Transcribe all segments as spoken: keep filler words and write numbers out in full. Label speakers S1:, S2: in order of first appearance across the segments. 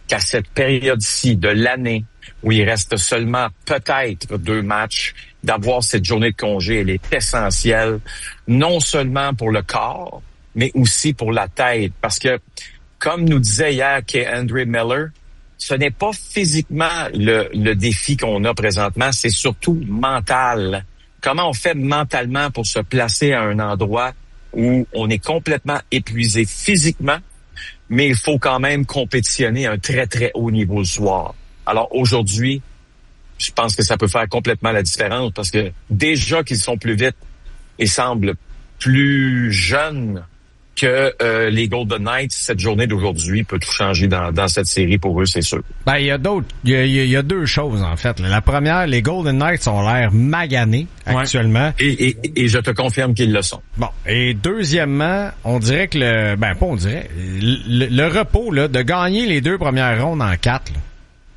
S1: qu'à cette période-ci de l'année, où il reste seulement peut-être deux matchs, d'avoir cette journée de congé, elle est essentielle, non seulement pour le corps, mais aussi pour la tête. Parce que, comme nous disait hier K'Andre Miller, ce n'est pas physiquement le, le défi qu'on a présentement, c'est surtout mental. Comment on fait mentalement pour se placer à un endroit où on est complètement épuisé physiquement, mais il faut quand même compétitionner à un très, très haut niveau le soir. Alors aujourd'hui, je pense que ça peut faire complètement la différence parce que déjà qu'ils sont plus vite et semblent plus jeunes que euh, les Golden Knights, cette journée d'aujourd'hui peut tout changer dans, dans cette série pour eux, c'est sûr.
S2: Ben, il y a d'autres, il y a, il y a deux choses, en fait. La première, les Golden Knights ont l'air maganés actuellement.
S1: Ouais. Et, et, et je te confirme qu'ils le sont.
S2: Bon. Et deuxièmement, on dirait que le, ben, pas on dirait, le, le repos, là, de gagner les deux premières rondes en quatre, là,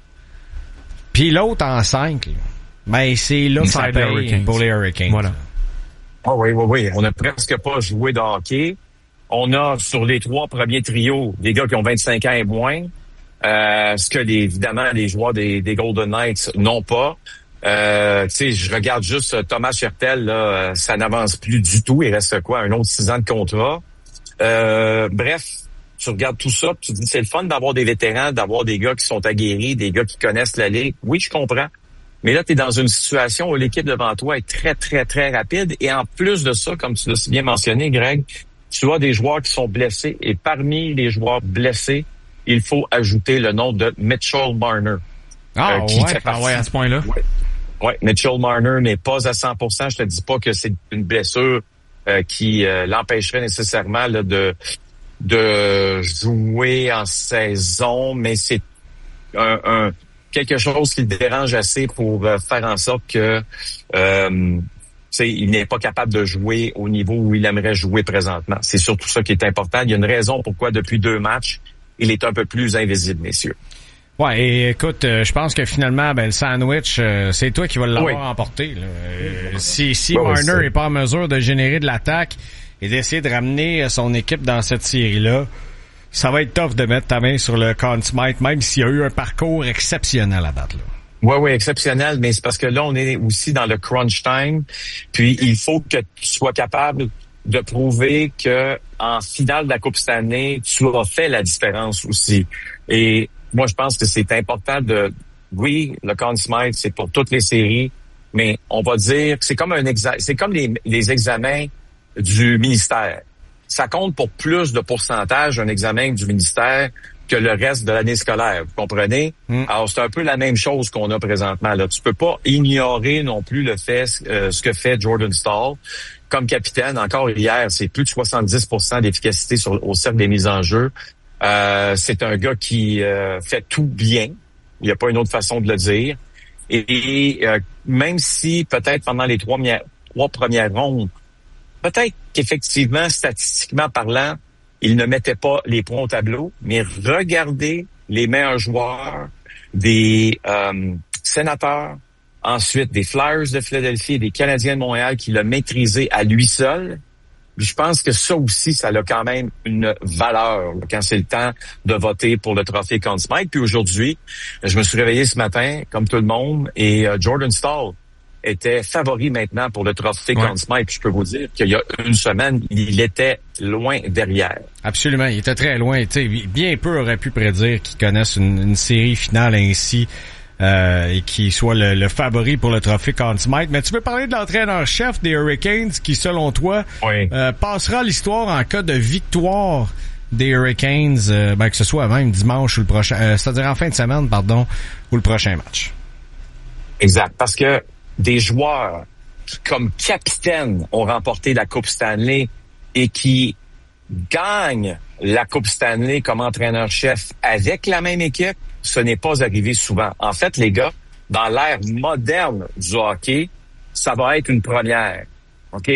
S2: puis l'autre en cinq, là, ben, c'est là que ça paye pour les Hurricanes. Voilà.
S1: Ah oui, oui, oui. On n'a presque pas joué de hockey. On a sur les trois premiers trios des gars qui ont vingt-cinq ans et moins, euh, ce que les, évidemment les joueurs des, des Golden Knights n'ont pas. Euh, tu sais, je regarde juste Thomas Hertel, là, ça n'avance plus du tout. Il reste quoi, un autre six ans de contrat. Euh, bref, tu regardes tout ça, tu te dis c'est le fun d'avoir des vétérans, d'avoir des gars qui sont aguerris, des gars qui connaissent la ligue. Oui, je comprends. Mais là, tu es dans une situation où l'équipe devant toi est très, très, très rapide. Et en plus de ça, comme tu l'as si bien mentionné, Greg, tu as des joueurs qui sont blessés et parmi les joueurs blessés, il faut ajouter le nom de Mitchell Marner.
S2: Ah, euh, qui ouais, fait partie, ah ouais, à ce point-là.
S1: Ouais, ouais, Mitchell Marner n'est pas à cent pour cent. Je te dis pas que c'est une blessure euh, qui euh, l'empêcherait nécessairement là, de de jouer en saison, mais c'est un, un quelque chose qui le dérange assez pour euh, faire en sorte que euh, T'sais, il n'est pas capable de jouer au niveau où il aimerait jouer présentement. C'est surtout ça qui est important. Il y a une raison pourquoi depuis deux matchs, il est un peu plus invisible, messieurs.
S2: Ouais, et écoute, euh, je pense que finalement, ben le sandwich, euh, c'est toi qui vas l'avoir oui. emporté. Là. Euh, si si ouais, Marner n'est pas en mesure de générer de l'attaque et d'essayer de ramener son équipe dans cette série-là, ça va être tough de mettre ta main sur le Conn Smythe, même s'il y a eu un parcours exceptionnel à date, là.
S1: Oui, oui, exceptionnel, mais c'est parce que là, on est aussi dans le crunch time. Puis, il faut que tu sois capable de prouver que en finale de la Coupe Stanley, tu as fait la différence aussi. Et moi, je pense que c'est important de... Oui, le Conn Smythe, c'est pour toutes les séries, mais on va dire que c'est comme un exa... c'est comme les, les examens du ministère. Ça compte pour plus de pourcentage un examen du ministère que le reste de l'année scolaire, vous comprenez? Mm. Alors, c'est un peu la même chose qu'on a présentement. Là, tu peux pas ignorer non plus le fait, euh, ce que fait Jordan Staal comme capitaine. Encore hier, c'est plus de soixante-dix pour cent d'efficacité sur, au cercle des mises en jeu. Euh, c'est un gars qui euh, fait tout bien. Il n'y a pas une autre façon de le dire. Et, et euh, même si peut-être pendant les trois, trois premières rondes, peut-être qu'effectivement, statistiquement parlant, il ne mettait pas les points au tableau, mais regardez les meilleurs joueurs des euh, Sénateurs, ensuite des Flyers de Philadelphie et des Canadiens de Montréal qui l'ont maîtrisé à lui seul. Je pense que ça aussi, ça a quand même une valeur là, quand c'est le temps de voter pour le trophée Conn Smythe. Puis aujourd'hui, je me suis réveillé ce matin, comme tout le monde, et euh, Jordan Staal était favori maintenant pour le trophée ouais. Conn Smythe. Puis je peux vous dire qu'il y a une semaine, il était loin derrière.
S2: Absolument, il était très loin. Tu sais, bien peu aurait pu prédire qu'il connaisse une, une série finale ainsi euh, et qu'il soit le, le favori pour le trophée Conn Smythe. Mais tu veux parler de l'entraîneur-chef des Hurricanes qui, selon toi, oui. euh, passera l'histoire en cas de victoire des Hurricanes, euh, ben, que ce soit même dimanche ou le prochain, euh, c'est-à-dire en fin de semaine, pardon, ou le prochain match.
S1: Exact, parce que des joueurs comme capitaine ont remporté la Coupe Stanley et qui gagnent la Coupe Stanley comme entraîneur-chef avec la même équipe, ce n'est pas arrivé souvent. En fait, les gars, dans l'ère moderne du hockey, ça va être une première. OK?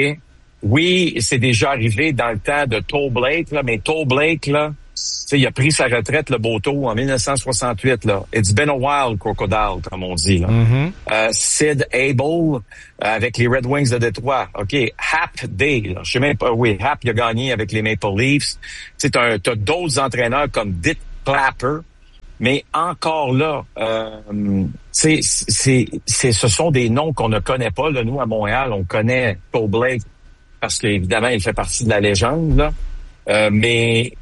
S1: Oui, c'est déjà arrivé dans le temps de Toe Blake, là, mais Toe Blake, là, tu sais, il a pris sa retraite, le Boto, en dix-neuf cent soixante-huit, là. It's been a while, crocodile, comme on dit, là.
S2: Mm-hmm.
S1: Euh, Sid Abel, euh, avec les Red Wings de Détroit. OK. Hap Day, là. Je sais même pas, oui, Hap, il a gagné avec les Maple Leafs. Tu sais, t'as, t'as d'autres entraîneurs comme Dick Clapper. Mais encore là, euh, c'est, c'est, c'est, ce sont des noms qu'on ne connaît pas. Là, nous, à Montréal, on connaît Paul Blake parce qu'évidemment, il fait partie de la légende. Là. Euh, mais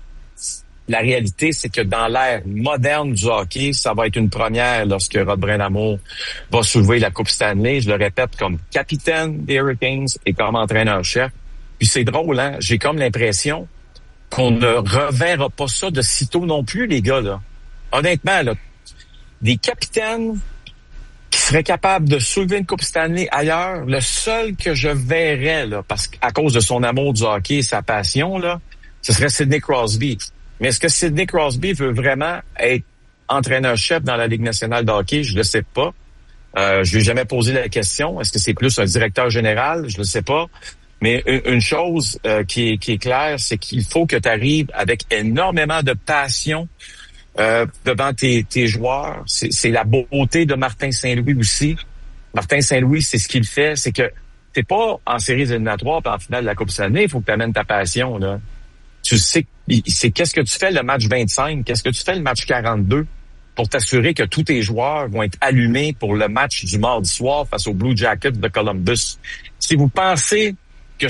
S1: la réalité, c'est que dans l'ère moderne du hockey, ça va être une première lorsque Rod Brind'Amour va soulever la Coupe Stanley. Je le répète, comme capitaine des Hurricanes et comme entraîneur-chef. Puis c'est drôle, hein? J'ai comme l'impression qu'on ne reverra pas ça de sitôt non plus, les gars, là. Honnêtement, là, des capitaines qui seraient capables de soulever une Coupe Stanley ailleurs, le seul que je verrais, là, parce qu'à cause de son amour du hockey et sa passion, là, ce serait Sidney Crosby. Mais est-ce que Sidney Crosby veut vraiment être entraîneur-chef dans la Ligue nationale de hockey? Je ne le sais pas. Euh, je lui ai jamais posé la question. Est-ce que c'est plus un directeur général? Je ne le sais pas. Mais une chose euh, qui, est, qui est claire, c'est qu'il faut que tu arrives avec énormément de passion euh, devant tes, tes joueurs. C'est, c'est la beauté de Martin Saint-Louis aussi. Martin Saint-Louis, c'est ce qu'il fait, c'est que t'es pas en séries éliminatoires puis en finale de la Coupe Stanley, il faut que tu amènes ta passion, là. Tu sais, c'est qu'est-ce que tu fais le match vingt-cinq, qu'est-ce que tu fais le match quarante-deux pour t'assurer que tous tes joueurs vont être allumés pour le match du mardi soir face aux Blue Jackets de Columbus. Si vous pensez que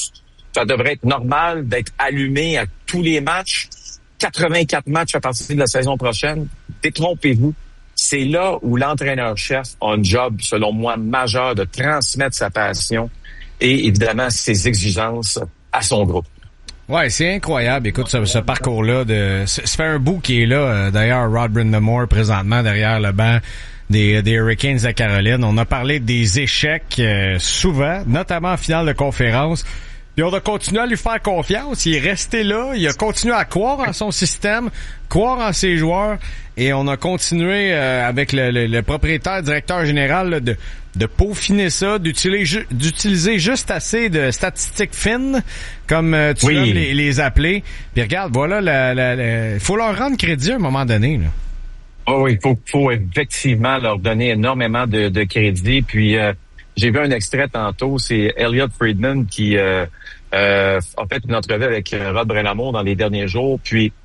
S1: ça devrait être normal d'être allumé à tous les matchs, quatre-vingt-quatre matchs à partir de la saison prochaine, détrompez-vous. C'est là où l'entraîneur-chef a un job, selon moi, majeur de transmettre sa passion et évidemment ses exigences à son groupe.
S2: Ouais, c'est incroyable. Écoute, ce, ce parcours-là, de, ça fait un bout qui est là. D'ailleurs, Rod Brind'Amour, présentement, derrière le banc des, des Hurricanes de Caroline. On a parlé des échecs euh, souvent, notamment en finale de conférence. Puis on a continué à lui faire confiance. Il est resté là. Il a continué à croire en son système, croire en ses joueurs. Et on a continué euh, avec le, le, le propriétaire, directeur général, là, de, de peaufiner ça, d'utiliser, d'utiliser juste assez de statistiques fines, comme euh, tu
S1: oui.
S2: veux les, les appeler. Puis regarde, voilà, la, la, la, faut leur rendre crédit à un moment donné, là.
S1: Oh oui, il faut, faut effectivement leur donner énormément de, de crédit. Puis euh, j'ai vu un extrait tantôt, c'est Elliot Friedman qui euh, euh, a fait une entrevue avec Rod Brind'Amour dans les derniers jours. Puis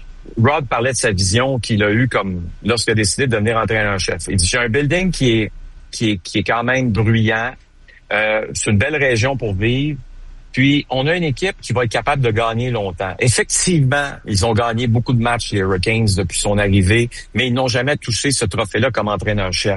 S1: Rod parlait de sa vision qu'il a eue comme lorsqu'il a décidé de devenir entraîneur-chef. Il dit, j'ai un building qui est qui est, qui est quand même bruyant. Euh, c'est une belle région pour vivre. Puis, on a une équipe qui va être capable de gagner longtemps. Effectivement, ils ont gagné beaucoup de matchs, les Hurricanes, depuis son arrivée, mais ils n'ont jamais touché ce trophée-là comme entraîneur-chef.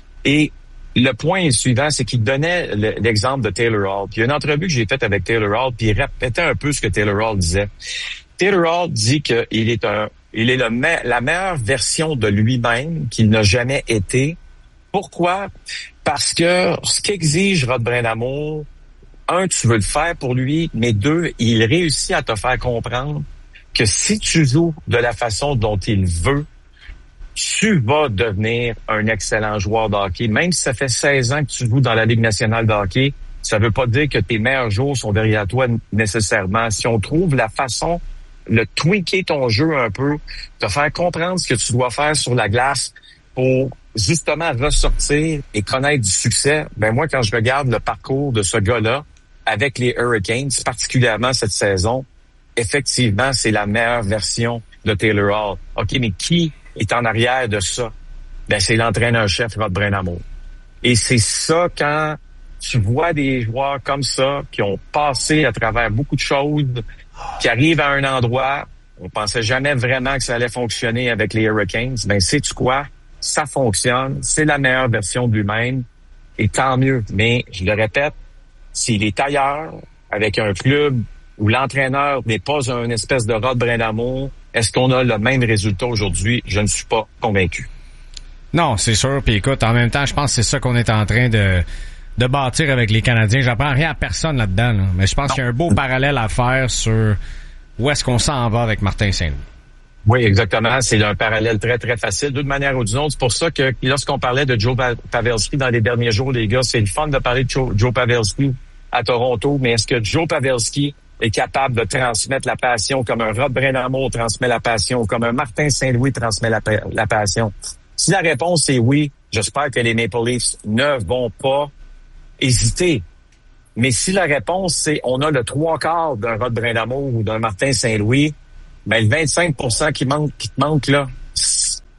S1: Et le point suivant, c'est qu'il donnait l'exemple de Taylor Hall. Puis, il y a une entrevue que j'ai faite avec Taylor Hall, puis il répétait un peu ce que Taylor Hall disait. Taylor Hall dit qu'il est un, il est le me- la meilleure version de lui-même qu'il n'a jamais été. Pourquoi? Parce que ce qu'exige Rod Brind'Amour, un, tu veux le faire pour lui, mais deux, il réussit à te faire comprendre que si tu joues de la façon dont il veut, tu vas devenir un excellent joueur de hockey. Même si ça fait seize ans que tu joues dans la Ligue nationale de hockey, ça veut pas dire que tes meilleurs jours sont derrière toi nécessairement. Si on trouve la façon, le tweaker ton jeu un peu, te faire comprendre ce que tu dois faire sur la glace pour justement ressortir et connaître du succès, ben moi, quand je regarde le parcours de ce gars-là, avec les Hurricanes, particulièrement cette saison, effectivement, c'est la meilleure version de Taylor Hall. OK, mais qui est en arrière de ça? Ben, c'est l'entraîneur-chef Rod Brind'Amour. Et c'est ça, quand tu vois des joueurs comme ça, qui ont passé à travers beaucoup de choses, qui arrivent à un endroit, on pensait jamais vraiment que ça allait fonctionner avec les Hurricanes, ben, sais-tu quoi? Ça fonctionne, c'est la meilleure version de lui-même, et tant mieux. Mais, je le répète, s'il est ailleurs, avec un club où l'entraîneur n'est pas un espèce de Rod Brind'Amour, est-ce qu'on a le même résultat aujourd'hui? Je ne suis pas convaincu.
S2: Non, c'est sûr. Puis écoute, en même temps, je pense que c'est ça qu'on est en train de de bâtir avec les Canadiens. J'apprends rien à personne là-dedans, là. Mais je pense non. qu'il y a un beau parallèle à faire sur où est-ce qu'on s'en va avec Martin Saint-Louis.
S1: Oui, exactement. C'est un parallèle très, très facile. D'une manière ou d'une autre, c'est pour ça que lorsqu'on parlait de Joe Pavelski dans les derniers jours, les gars, c'est le fun de parler de Joe, Joe Pavelski à Toronto, mais est-ce que Joe Pavelski est capable de transmettre la passion comme un Rod Brind'Amour transmet la passion, comme un Martin Saint-Louis transmet la, la passion? Si la réponse est oui, j'espère que les Maple Leafs ne vont pas hésiter. Mais si la réponse c'est on a le trois quarts d'un Rod Brind'Amour ou d'un Martin Saint-Louis, ben le vingt-cinq pour cent qui manque, qui te manque là,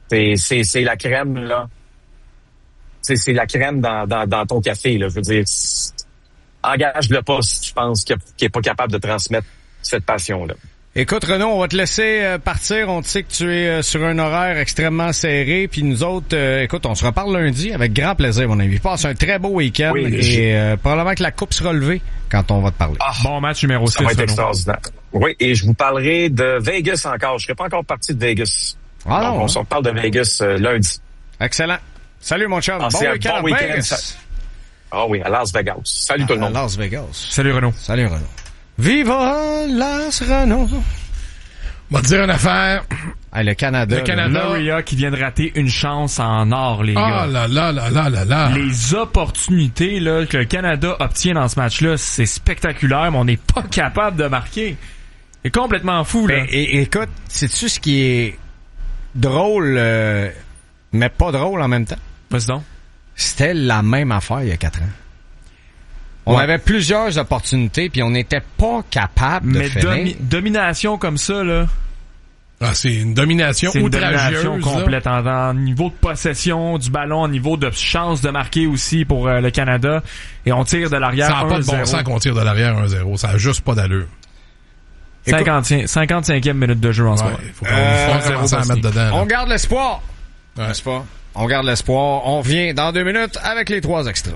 S1: C'est, c'est, c'est la crème, là. C'est, c'est la crème dans, dans, dans ton café, là. Je veux dire, engage-le pas si tu penses qu'il n'est pas capable de transmettre cette passion-là.
S2: Écoute, Renaud, on va te laisser partir. On te sait que tu es sur un horaire extrêmement serré. Puis nous autres, euh, écoute, on se reparle lundi avec grand plaisir, mon ami. Passe un très beau week-end. Oui, et euh, probablement que la coupe sera levée quand on va te parler.
S3: Ah, bon match numéro six.
S1: Ça va être extraordinaire. Oui, et je vous parlerai de Vegas encore. Je serai pas encore parti de Vegas.
S2: Ah
S1: Donc,
S2: non,
S1: on se reparle de Vegas euh, lundi.
S2: Excellent. Salut, mon chum.
S1: Ah,
S2: bon week-end
S1: bon
S2: à
S1: week-end,
S2: Vegas.
S1: ça... Ah oui, à Las Vegas. Salut
S2: à,
S1: tout le monde.
S2: À Las Vegas.
S3: Salut, Renaud.
S2: Salut, Renaud. Viva Las Renaud.
S4: On va te dire une affaire.
S2: Ah, le Canada.
S4: Le Canada.
S3: Loria qui vient de rater une chance en or, les
S4: gars. Ah là là là là là là.
S3: Les opportunités là, que le Canada obtient dans ce match-là, c'est spectaculaire, mais on n'est pas capable de marquer. C'est complètement fou, là.
S2: Ben, et, écoute, sais-tu ce qui est drôle, euh, mais pas drôle en même temps?
S3: Vas-y donc.
S2: C'était la même affaire il y a quatre ans. On ouais. avait plusieurs opportunités, puis on n'était pas capable de
S3: mais
S2: finir.
S3: Mais domi- domination comme ça, là...
S4: Ah, c'est une domination
S3: c'est une
S4: outrageuse.
S3: domination complète en, en niveau de possession du ballon, en niveau de chance de marquer aussi pour euh, le Canada. Et on tire de l'arrière
S4: un zéro. Ça n'a pas de bon sens qu'on tire de l'arrière un zéro. Ça n'a juste pas d'allure.
S3: cinquante-cinquième minute de jeu en
S4: ouais,
S3: soir.
S4: Il faut qu'on euh, commencer à mettre dedans. Là.
S2: On garde l'espoir.
S4: Ouais.
S2: N'est-ce pas? On garde l'espoir. On revient dans deux minutes avec les trois extras.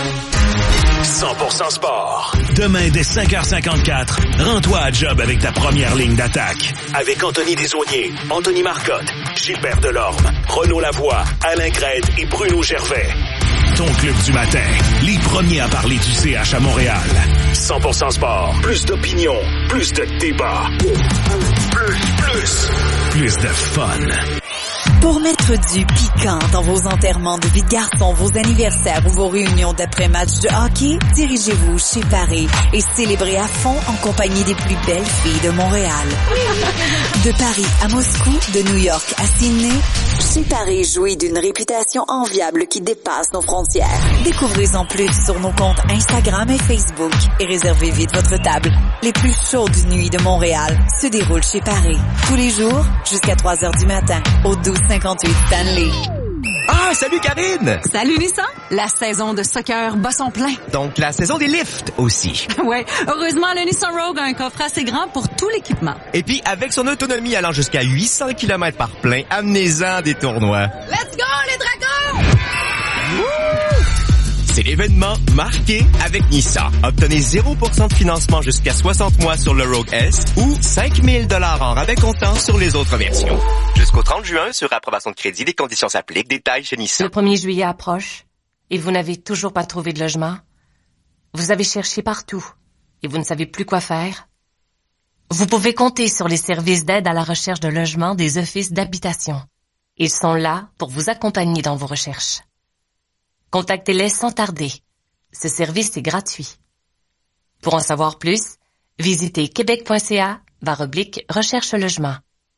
S5: cent pour cent sport. Demain, dès cinq heures cinquante-quatre, rends-toi à job avec ta première ligne d'attaque. Avec Anthony Desaulniers, Anthony Marcotte, Gilbert Delorme, Renaud Lavoie, Alain Crête et Bruno Gervais. Ton club du matin. Les premiers à parler du C H à Montréal. cent pour cent sport. Plus d'opinion. Plus de débat. Plus, plus. Plus de fun.
S6: Pour mettre du piquant dans vos enterrements de vie de garçon, vos anniversaires ou vos réunions d'après-match de hockey, dirigez-vous chez Paris et célébrez à fond en compagnie des plus belles filles de Montréal. De Paris à Moscou, de New York à Sydney, chez Paris jouit d'une réputation enviable qui dépasse nos frontières. Découvrez-en plus sur nos comptes Instagram et Facebook et réservez vite votre table. Les plus chaudes nuits de Montréal se déroulent chez Paris. Tous les jours, jusqu'à trois heures du matin, au douze cinquante-huit Stanley.
S7: Ah, salut Karine!
S8: Salut Vincent! La saison de soccer bat son plein.
S7: Donc la saison des lifts aussi.
S8: Ouais, heureusement le Nissan Rogue a un coffre assez grand pour tout l'équipement.
S7: Et puis avec son autonomie allant jusqu'à huit cents kilomètres par plein, amenez-en des tournois.
S8: Let's go les dragons!
S7: Wouh! C'est l'événement marqué avec Nissan. Obtenez zéro pour cent de financement jusqu'à soixante mois sur le Rogue S ou cinq mille dollars en rabais comptant sur les autres versions. Jusqu'au trente juin, sur approbation de crédit, les conditions s'appliquent. Détails chez Nissan.
S9: Le premier juillet approche et vous n'avez toujours pas trouvé de logement. Vous avez cherché partout et vous ne savez plus quoi faire. Vous pouvez compter sur les services d'aide à la recherche de logement des offices d'habitation. Ils sont là pour vous accompagner dans vos recherches. Contactez-les sans tarder. Ce service est gratuit. Pour en savoir plus, visitez québec.ca barre oblique recherche logement.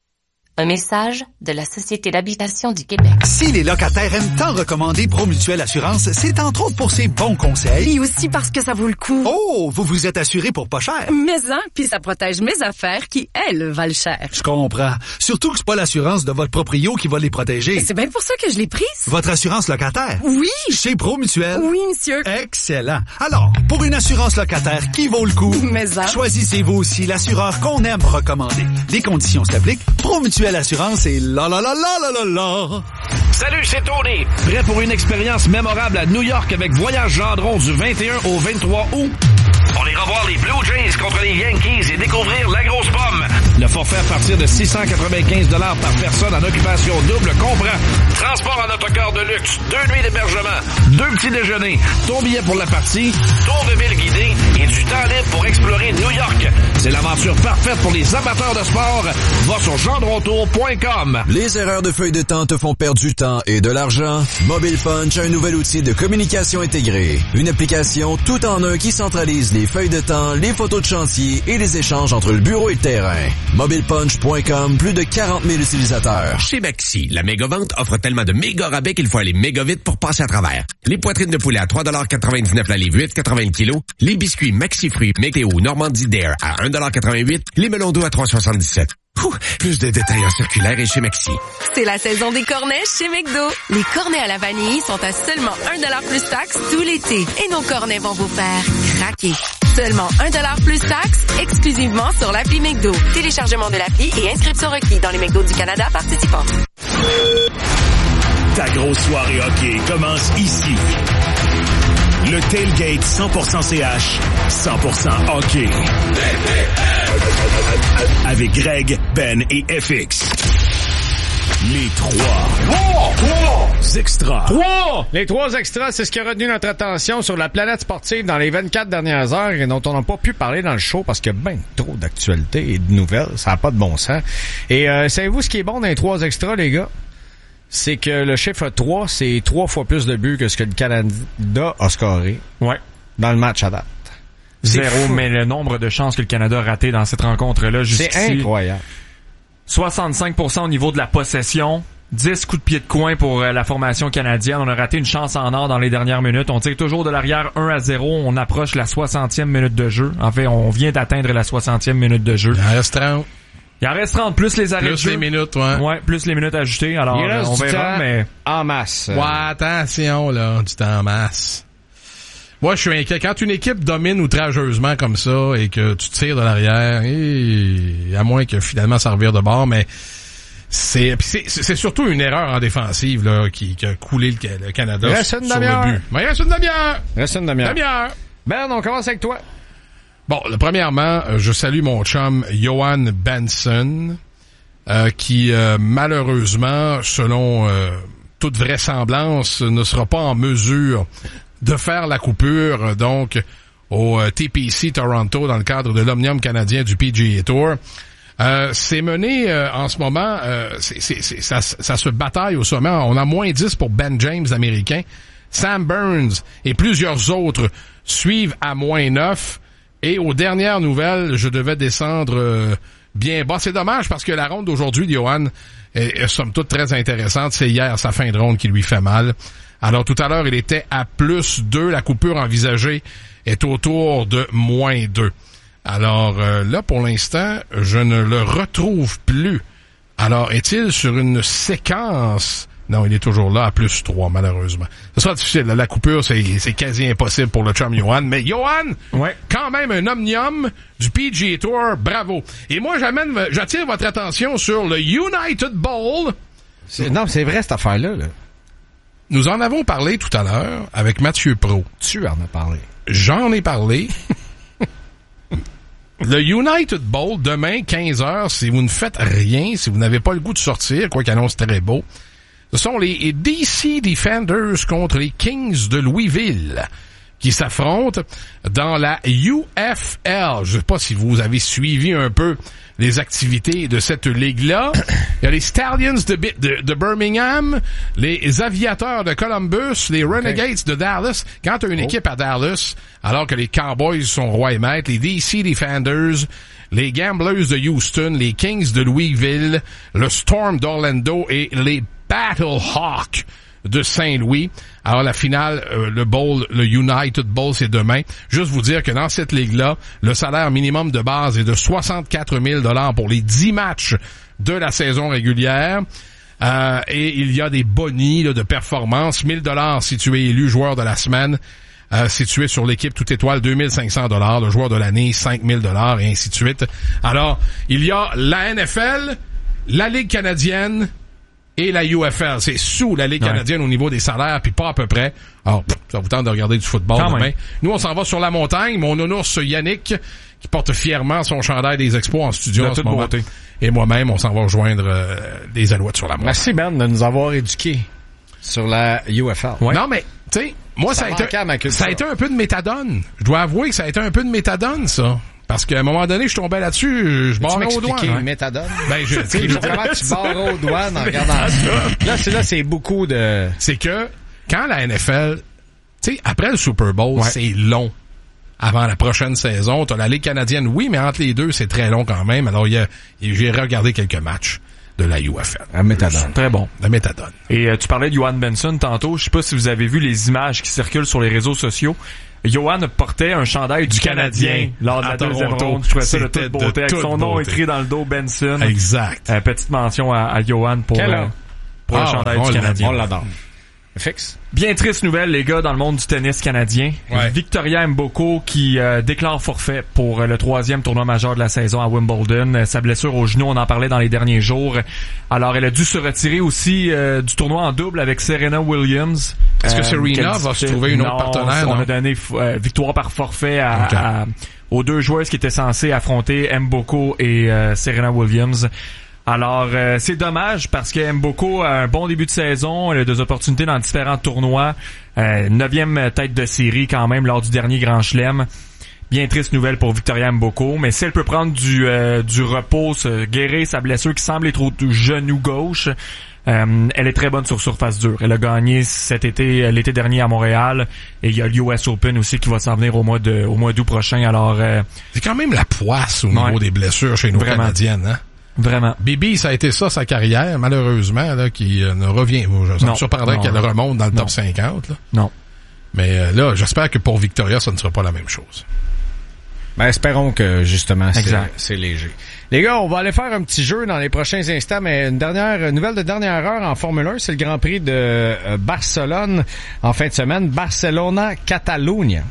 S9: Un message de la Société d'habitation du Québec.
S10: Si les locataires aiment tant recommander Promutuelle Assurance, c'est entre autres pour ses bons conseils.
S11: Et aussi parce que ça vaut le coup.
S10: Oh, vous vous êtes assuré pour pas cher.
S11: Mais hein, puis ça protège mes affaires qui, elles, valent cher.
S10: Je comprends. Surtout que c'est pas l'assurance de votre proprio qui va les protéger.
S11: C'est bien pour ça que je l'ai prise.
S10: Votre assurance locataire?
S11: Oui.
S10: Chez Promutuelle?
S11: Oui, monsieur.
S10: Excellent. Alors, pour une assurance locataire qui vaut le coup,
S11: mais hein.
S10: choisissez-vous aussi l'assureur qu'on aime recommander. Les conditions s'appliquent. Promutuelle Assurance et la la la la la la la.
S12: Salut, c'est Tony. Prêt pour une expérience mémorable à New York avec Voyage Gendron du vingt et un au vingt-trois août? On ira voir les Blue Jays contre les Yankees et découvrir la grosse pomme. Le forfait à partir de six cent quatre-vingt-quinze dollars par personne en occupation double comprend transport en autocar de luxe, deux nuits d'hébergement, deux petits déjeuners, ton billet pour la partie, tour de ville guidé et du temps libre pour explorer New York. C'est l'aventure parfaite pour les amateurs de sport. Va sur gendrontour point com.
S13: Les erreurs de feuille de temps te font perdre du temps et de l'argent? Mobile Punch a un nouvel outil de communication intégrée. Une application tout en un qui centralise les feuilles de temps, les photos de chantier et les échanges entre le bureau et le terrain. mobile punch point com, plus de quarante mille utilisateurs.
S14: Chez Maxi, la méga-vente offre tellement de méga rabais qu'il faut aller méga vite pour passer à travers. Les poitrines de poulet à trois quatre-vingt-dix-neuf la livre, huit quatre-vingts le kilo. Les biscuits Maxi Fruits Météo Normandie Dare à un quatre-vingt-huit. Les melons d'eau à trois soixante-dix-sept. Ouh, plus de détails en circulaire et chez Maxi.
S11: C'est la saison des cornets chez McDo. Les cornets à la vanille sont à seulement un dollar plus taxe tout l'été. Et nos cornets vont vous faire craquer. Seulement un dollar plus taxe, exclusivement sur l'appli McDo. Téléchargement de l'appli et inscription requis dans les McDo du Canada participants.
S5: Ta grosse soirée hockey commence ici. Le Tailgate cent pour cent C H, cent pour cent hockey. Avec Greg, Ben et F X. Les trois.
S2: Trois! Trois!
S5: Extras.
S2: Trois! Les trois extras, c'est ce qui a retenu notre attention sur la planète sportive dans les vingt-quatre dernières heures et dont on n'a pas pu parler dans le show parce qu'il y a bien trop d'actualités et de nouvelles. Ça n'a pas de bon sens. Et euh, savez-vous ce qui est bon dans les trois extras, les gars? C'est que le chiffre trois, c'est trois fois plus de buts que ce que le Canada a scoré.
S3: Ouais.
S2: Dans le match à date.
S3: Zéro, fou. Mais le nombre de chances que le Canada a raté dans cette rencontre-là jusqu'ici.
S2: C'est incroyable.
S3: soixante-cinq pour cent au niveau de la possession. dix coups de pied de coin pour euh, la formation canadienne. On a raté une chance en or dans les dernières minutes. On tire toujours de l'arrière un à zéro. On approche la soixantième minute de jeu. En fait, on vient d'atteindre la soixantième minute de jeu.
S4: Il en reste trente.
S3: Il en reste trente, plus les arrêts
S4: plus
S3: de jeu.
S4: Plus les minutes, ouais.
S3: Ouais, plus les minutes ajoutées. Alors,
S2: il reste
S3: on
S2: du
S3: verra,
S2: temps
S3: mais...
S2: en masse.
S4: Ouais, attention, là, du temps en masse. Moi, je suis inquiet. Quand une équipe domine outrageusement comme ça et que tu tires de l'arrière, et à moins que finalement ça revire de bord, mais c'est c'est, c'est surtout une erreur en défensive là qui, qui a coulé le, le Canada
S2: reste une
S4: sur
S2: demi-heure.
S4: le but. Mais il reste une demi-heure.
S2: Reste une demi-heure.
S4: Demi-heure.
S2: Ben, on commence avec toi.
S4: Bon, le, premièrement, je salue mon chum Johan Benson, euh, qui euh, malheureusement, selon euh, toute vraisemblance, ne sera pas en mesure de faire la coupure, donc, au euh, T P C Toronto dans le cadre de l'Omnium canadien du P G A Tour. Euh, c'est mené euh, en ce moment, euh, c'est, c'est, c'est, ça, ça se bataille au sommet. On a moins dix pour Ben James, américain. Sam Burns et plusieurs autres suivent à moins neuf. Et aux dernières nouvelles, je devais descendre euh, bien bas. C'est dommage parce que la ronde d'aujourd'hui, Johan, est, est somme toute très intéressante. C'est hier sa fin de ronde qui lui fait mal. Alors tout à l'heure, il était à plus deux. La coupure envisagée est autour de moins deux. Alors euh, là, pour l'instant, je ne le retrouve plus. Alors, est-il sur une séquence? Non, il est toujours là à plus trois, malheureusement. Ce sera difficile. La coupure, c'est, c'est quasi impossible pour le chum Johan. Mais Johan,
S3: ouais.
S4: Quand même un omnium du P G A Tour. Bravo. Et moi, j'amène, j'attire votre attention sur le United Bowl.
S2: C'est, non, c'est vrai cette affaire-là. Là.
S4: Nous en avons parlé tout à l'heure avec Mathieu Pro.
S2: Tu en as parlé.
S4: J'en ai parlé. Le United Bowl, demain, quinze heures, si vous ne faites rien, si vous n'avez pas le goût de sortir, quoi qu'il annonce très beau, ce sont les D C Defenders contre les Kings de Louisville qui s'affrontent dans la U F L. Je ne sais pas si vous avez suivi un peu les activités de cette ligue-là. Il y a les Stallions de, de, de Birmingham, les Aviateurs de Columbus, les Renegades okay. de Dallas. Quand tu as une oh. équipe à Dallas, alors que les Cowboys sont rois et maîtres, les D C Defenders, les Gamblers de Houston, les Kings de Louisville, le Storm d'Orlando et les Battlehawks de Saint-Louis. Alors la finale, euh, le bowl, le United Bowl, c'est demain. Juste vous dire que dans cette ligue-là, le salaire minimum de base est de soixante-quatre mille dollars pour les dix matchs de la saison régulière. Euh, et il y a des bonnies là, de performance. mille dollars si tu es élu joueur de la semaine. Euh, si tu es sur l'équipe toute étoile, deux mille cinq cents dollars. Le joueur de l'année, cinq mille dollars et ainsi de suite. Alors, il y a la N F L, la Ligue canadienne, et la U F L, c'est sous la Ligue ouais. canadienne au niveau des salaires, puis pas à peu près. Alors, ça vous tente de regarder du football
S3: Quand
S4: demain.
S3: Même.
S4: Nous, on s'en va sur la montagne. Mon nounours Yannick, qui porte fièrement son chandail des Expos en studio
S3: de
S4: en ce moment. Beauté. Et moi-même, on s'en va rejoindre euh, des Alouettes sur la montagne.
S2: Merci, Ben, de nous avoir éduqués sur la U F L.
S4: Ouais. Non, mais, tu sais, moi, ça, ça, a été, ça a été un peu de méthadone. Je dois avouer que ça a été un peu de méthadone, ça. Parce qu'à un moment donné, je tombais là-dessus, je barrais au doigt.
S2: Tu m'expliquer méthadone?
S4: Ben, je,
S2: tu vraiment, tu barres au doigt en regardant ça. Là, c'est là, c'est beaucoup de...
S4: C'est que, quand la N F L, tu sais, après le Super Bowl, ouais. c'est long. Avant la prochaine saison, t'as la Ligue canadienne, oui, mais entre les deux, c'est très long quand même. Alors, il y a, j'ai regardé quelques matchs de la U F L.
S2: La méthadone.
S3: Très bon.
S4: La méthadone.
S3: Et euh, tu parlais de Johan Benson tantôt. Je sais pas si vous avez vu les images qui circulent sur les réseaux sociaux. Johan portait un chandail du, du Canadien, Canadien lors de la deuxième ronde. Je trouvais ça de toute beauté. Avec son nom écrit dans le dos, Benson.
S4: Exact.
S3: Euh, petite mention à, à Johan pour, euh, pour ah, le chandail du Canadien.
S2: On l'adore. Fixe.
S3: Bien triste nouvelle, les gars, dans le monde du tennis canadien.
S4: Ouais.
S3: Victoria Mboko qui euh, déclare forfait pour euh, le troisième tournoi majeur de la saison à Wimbledon. Euh, sa blessure au genou, on en parlait dans les derniers jours. Alors, elle a dû se retirer aussi euh, du tournoi en double avec Serena Williams.
S4: Est-ce que Serena euh, va se trouver une autre
S3: non,
S4: partenaire?
S3: On
S4: non?
S3: a donné euh, victoire par forfait à,
S4: okay.
S3: à, aux deux joueuses qui étaient censées affronter Mboko et euh, Serena Williams. Alors, euh, c'est dommage parce que Mboko a un bon début de saison, elle a des opportunités dans différents tournois. Euh, neuvième tête de série quand même lors du dernier Grand Chelem. Bien triste nouvelle pour Victoria Mboko, mais si elle peut prendre du euh, du repos, se guérir sa blessure qui semble être au genou gauche, euh, elle est très bonne sur surface dure. Elle a gagné cet été, l'été dernier à Montréal, et il y a l'U S Open aussi qui va s'en venir au mois de au mois d'août prochain. Alors, euh,
S4: c'est quand même la poisse au niveau
S3: ouais,
S4: des blessures chez nos
S3: vraiment.
S4: Canadiennes, hein?
S3: Vraiment.
S4: Bibi, ça a été ça, sa carrière, malheureusement, là, qui euh, ne revient. Ça me surprendrait qu'elle remonte dans le
S3: non.
S4: top cinquante. Là.
S3: Non.
S4: Mais euh, là, j'espère que pour Victoria, ça ne sera pas la même chose.
S2: Ben, espérons que, justement, c'est, c'est léger. Les gars, on va aller faire un petit jeu dans les prochains instants, mais une dernière nouvelle de dernière heure en Formule un, c'est le Grand Prix de euh, Barcelone en fin de semaine. Barcelona-Catalunya.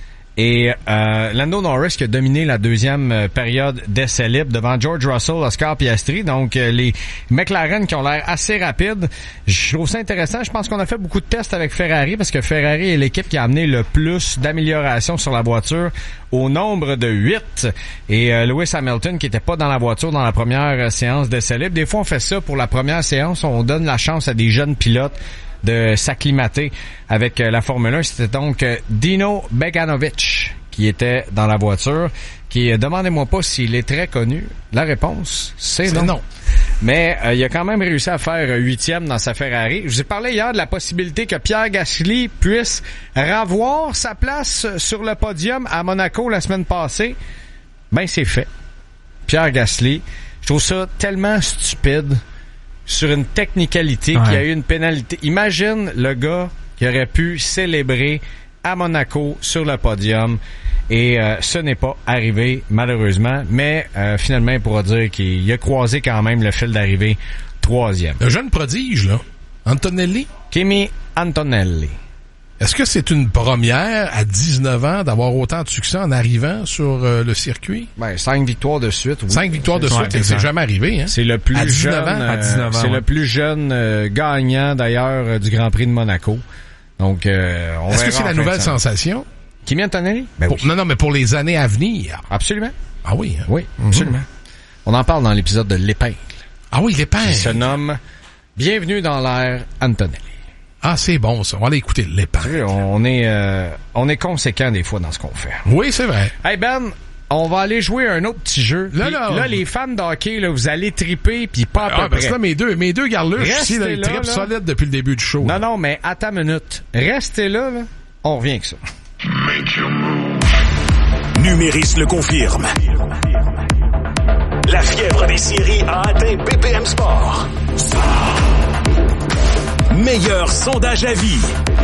S2: Et euh, Lando Norris qui a dominé la deuxième euh, période d'essai libre devant George Russell, Oscar Piastri. Donc euh, les McLaren qui ont l'air assez rapides. Je trouve ça intéressant. Je pense qu'on a fait beaucoup de tests avec Ferrari parce que Ferrari est l'équipe qui a amené le plus d'améliorations sur la voiture au nombre de huit. Et euh, Lewis Hamilton qui était pas dans la voiture dans la première euh, séance d'essai libre. Des fois on fait ça pour la première séance. On donne la chance à des jeunes pilotes de s'acclimater avec euh, la Formule un. C'était donc euh, Dino Beganovic qui était dans la voiture, qui, euh, demandez-moi pas s'il est très connu. La réponse, c'est, c'est non. non. Mais euh, il a quand même réussi à faire huitième dans sa Ferrari. Je vous ai parlé hier de la possibilité que Pierre Gasly puisse revoir sa place sur le podium à Monaco la semaine passée. Ben, c'est fait. Pierre Gasly, je trouve ça tellement stupide. Sur une technicalité, ouais. Qui a eu une pénalité. Imagine le gars qui aurait pu célébrer à Monaco sur le podium. Et euh, ce n'est pas arrivé, malheureusement. Mais euh, finalement, il pourra dire qu'il a croisé quand même le fil d'arrivée troisième.
S4: Le jeune prodige, là, Antonelli.
S2: Kimi Antonelli.
S4: Est-ce que c'est une première à dix-neuf ans d'avoir autant de succès en arrivant sur euh, le circuit?
S2: Ben, cinq victoires de suite. Oui.
S4: Cinq victoires de suite, ouais, c'est jamais arrivé, hein?
S2: C'est le plus
S4: à
S2: jeune,
S4: ans,
S2: euh,
S4: à dix-neuf ans,
S2: c'est
S4: ouais.
S2: le plus jeune euh, gagnant d'ailleurs euh, du Grand Prix de Monaco. Donc, euh, on
S4: Est-ce que c'est la nouvelle sensation?
S2: Kimi Antonelli? Ben
S4: pour,
S2: oui.
S4: Non, non, mais pour les années à venir.
S2: Absolument.
S4: Ah oui, hein?
S2: Oui, absolument. Mm-hmm. On en parle dans l'épisode de l'épingle.
S4: Ah oui, l'épingle.
S2: Qui se nomme Bienvenue dans l'ère Antonelli.
S4: Ah, c'est bon, ça. On va aller écouter l'épingle.
S2: On est, euh, on est conséquent des fois dans ce qu'on fait.
S4: Oui, c'est vrai.
S2: Hey Ben, on va aller jouer un autre petit jeu.
S4: Là, là,
S2: là les fans de hockey, là, vous allez triper, puis pas à peu
S4: ah,
S2: près.
S4: Parce que là, mes deux, mes deux garluches ici, là, ils
S2: là,
S4: trippent
S2: là.
S4: solide depuis le début du show.
S2: Non,
S4: là.
S2: non, mais attends une minute. Restez là, là. On revient avec ça.
S5: Numéris le confirme. La fièvre des séries a atteint B P M Sport. Meilleur sondage à vie.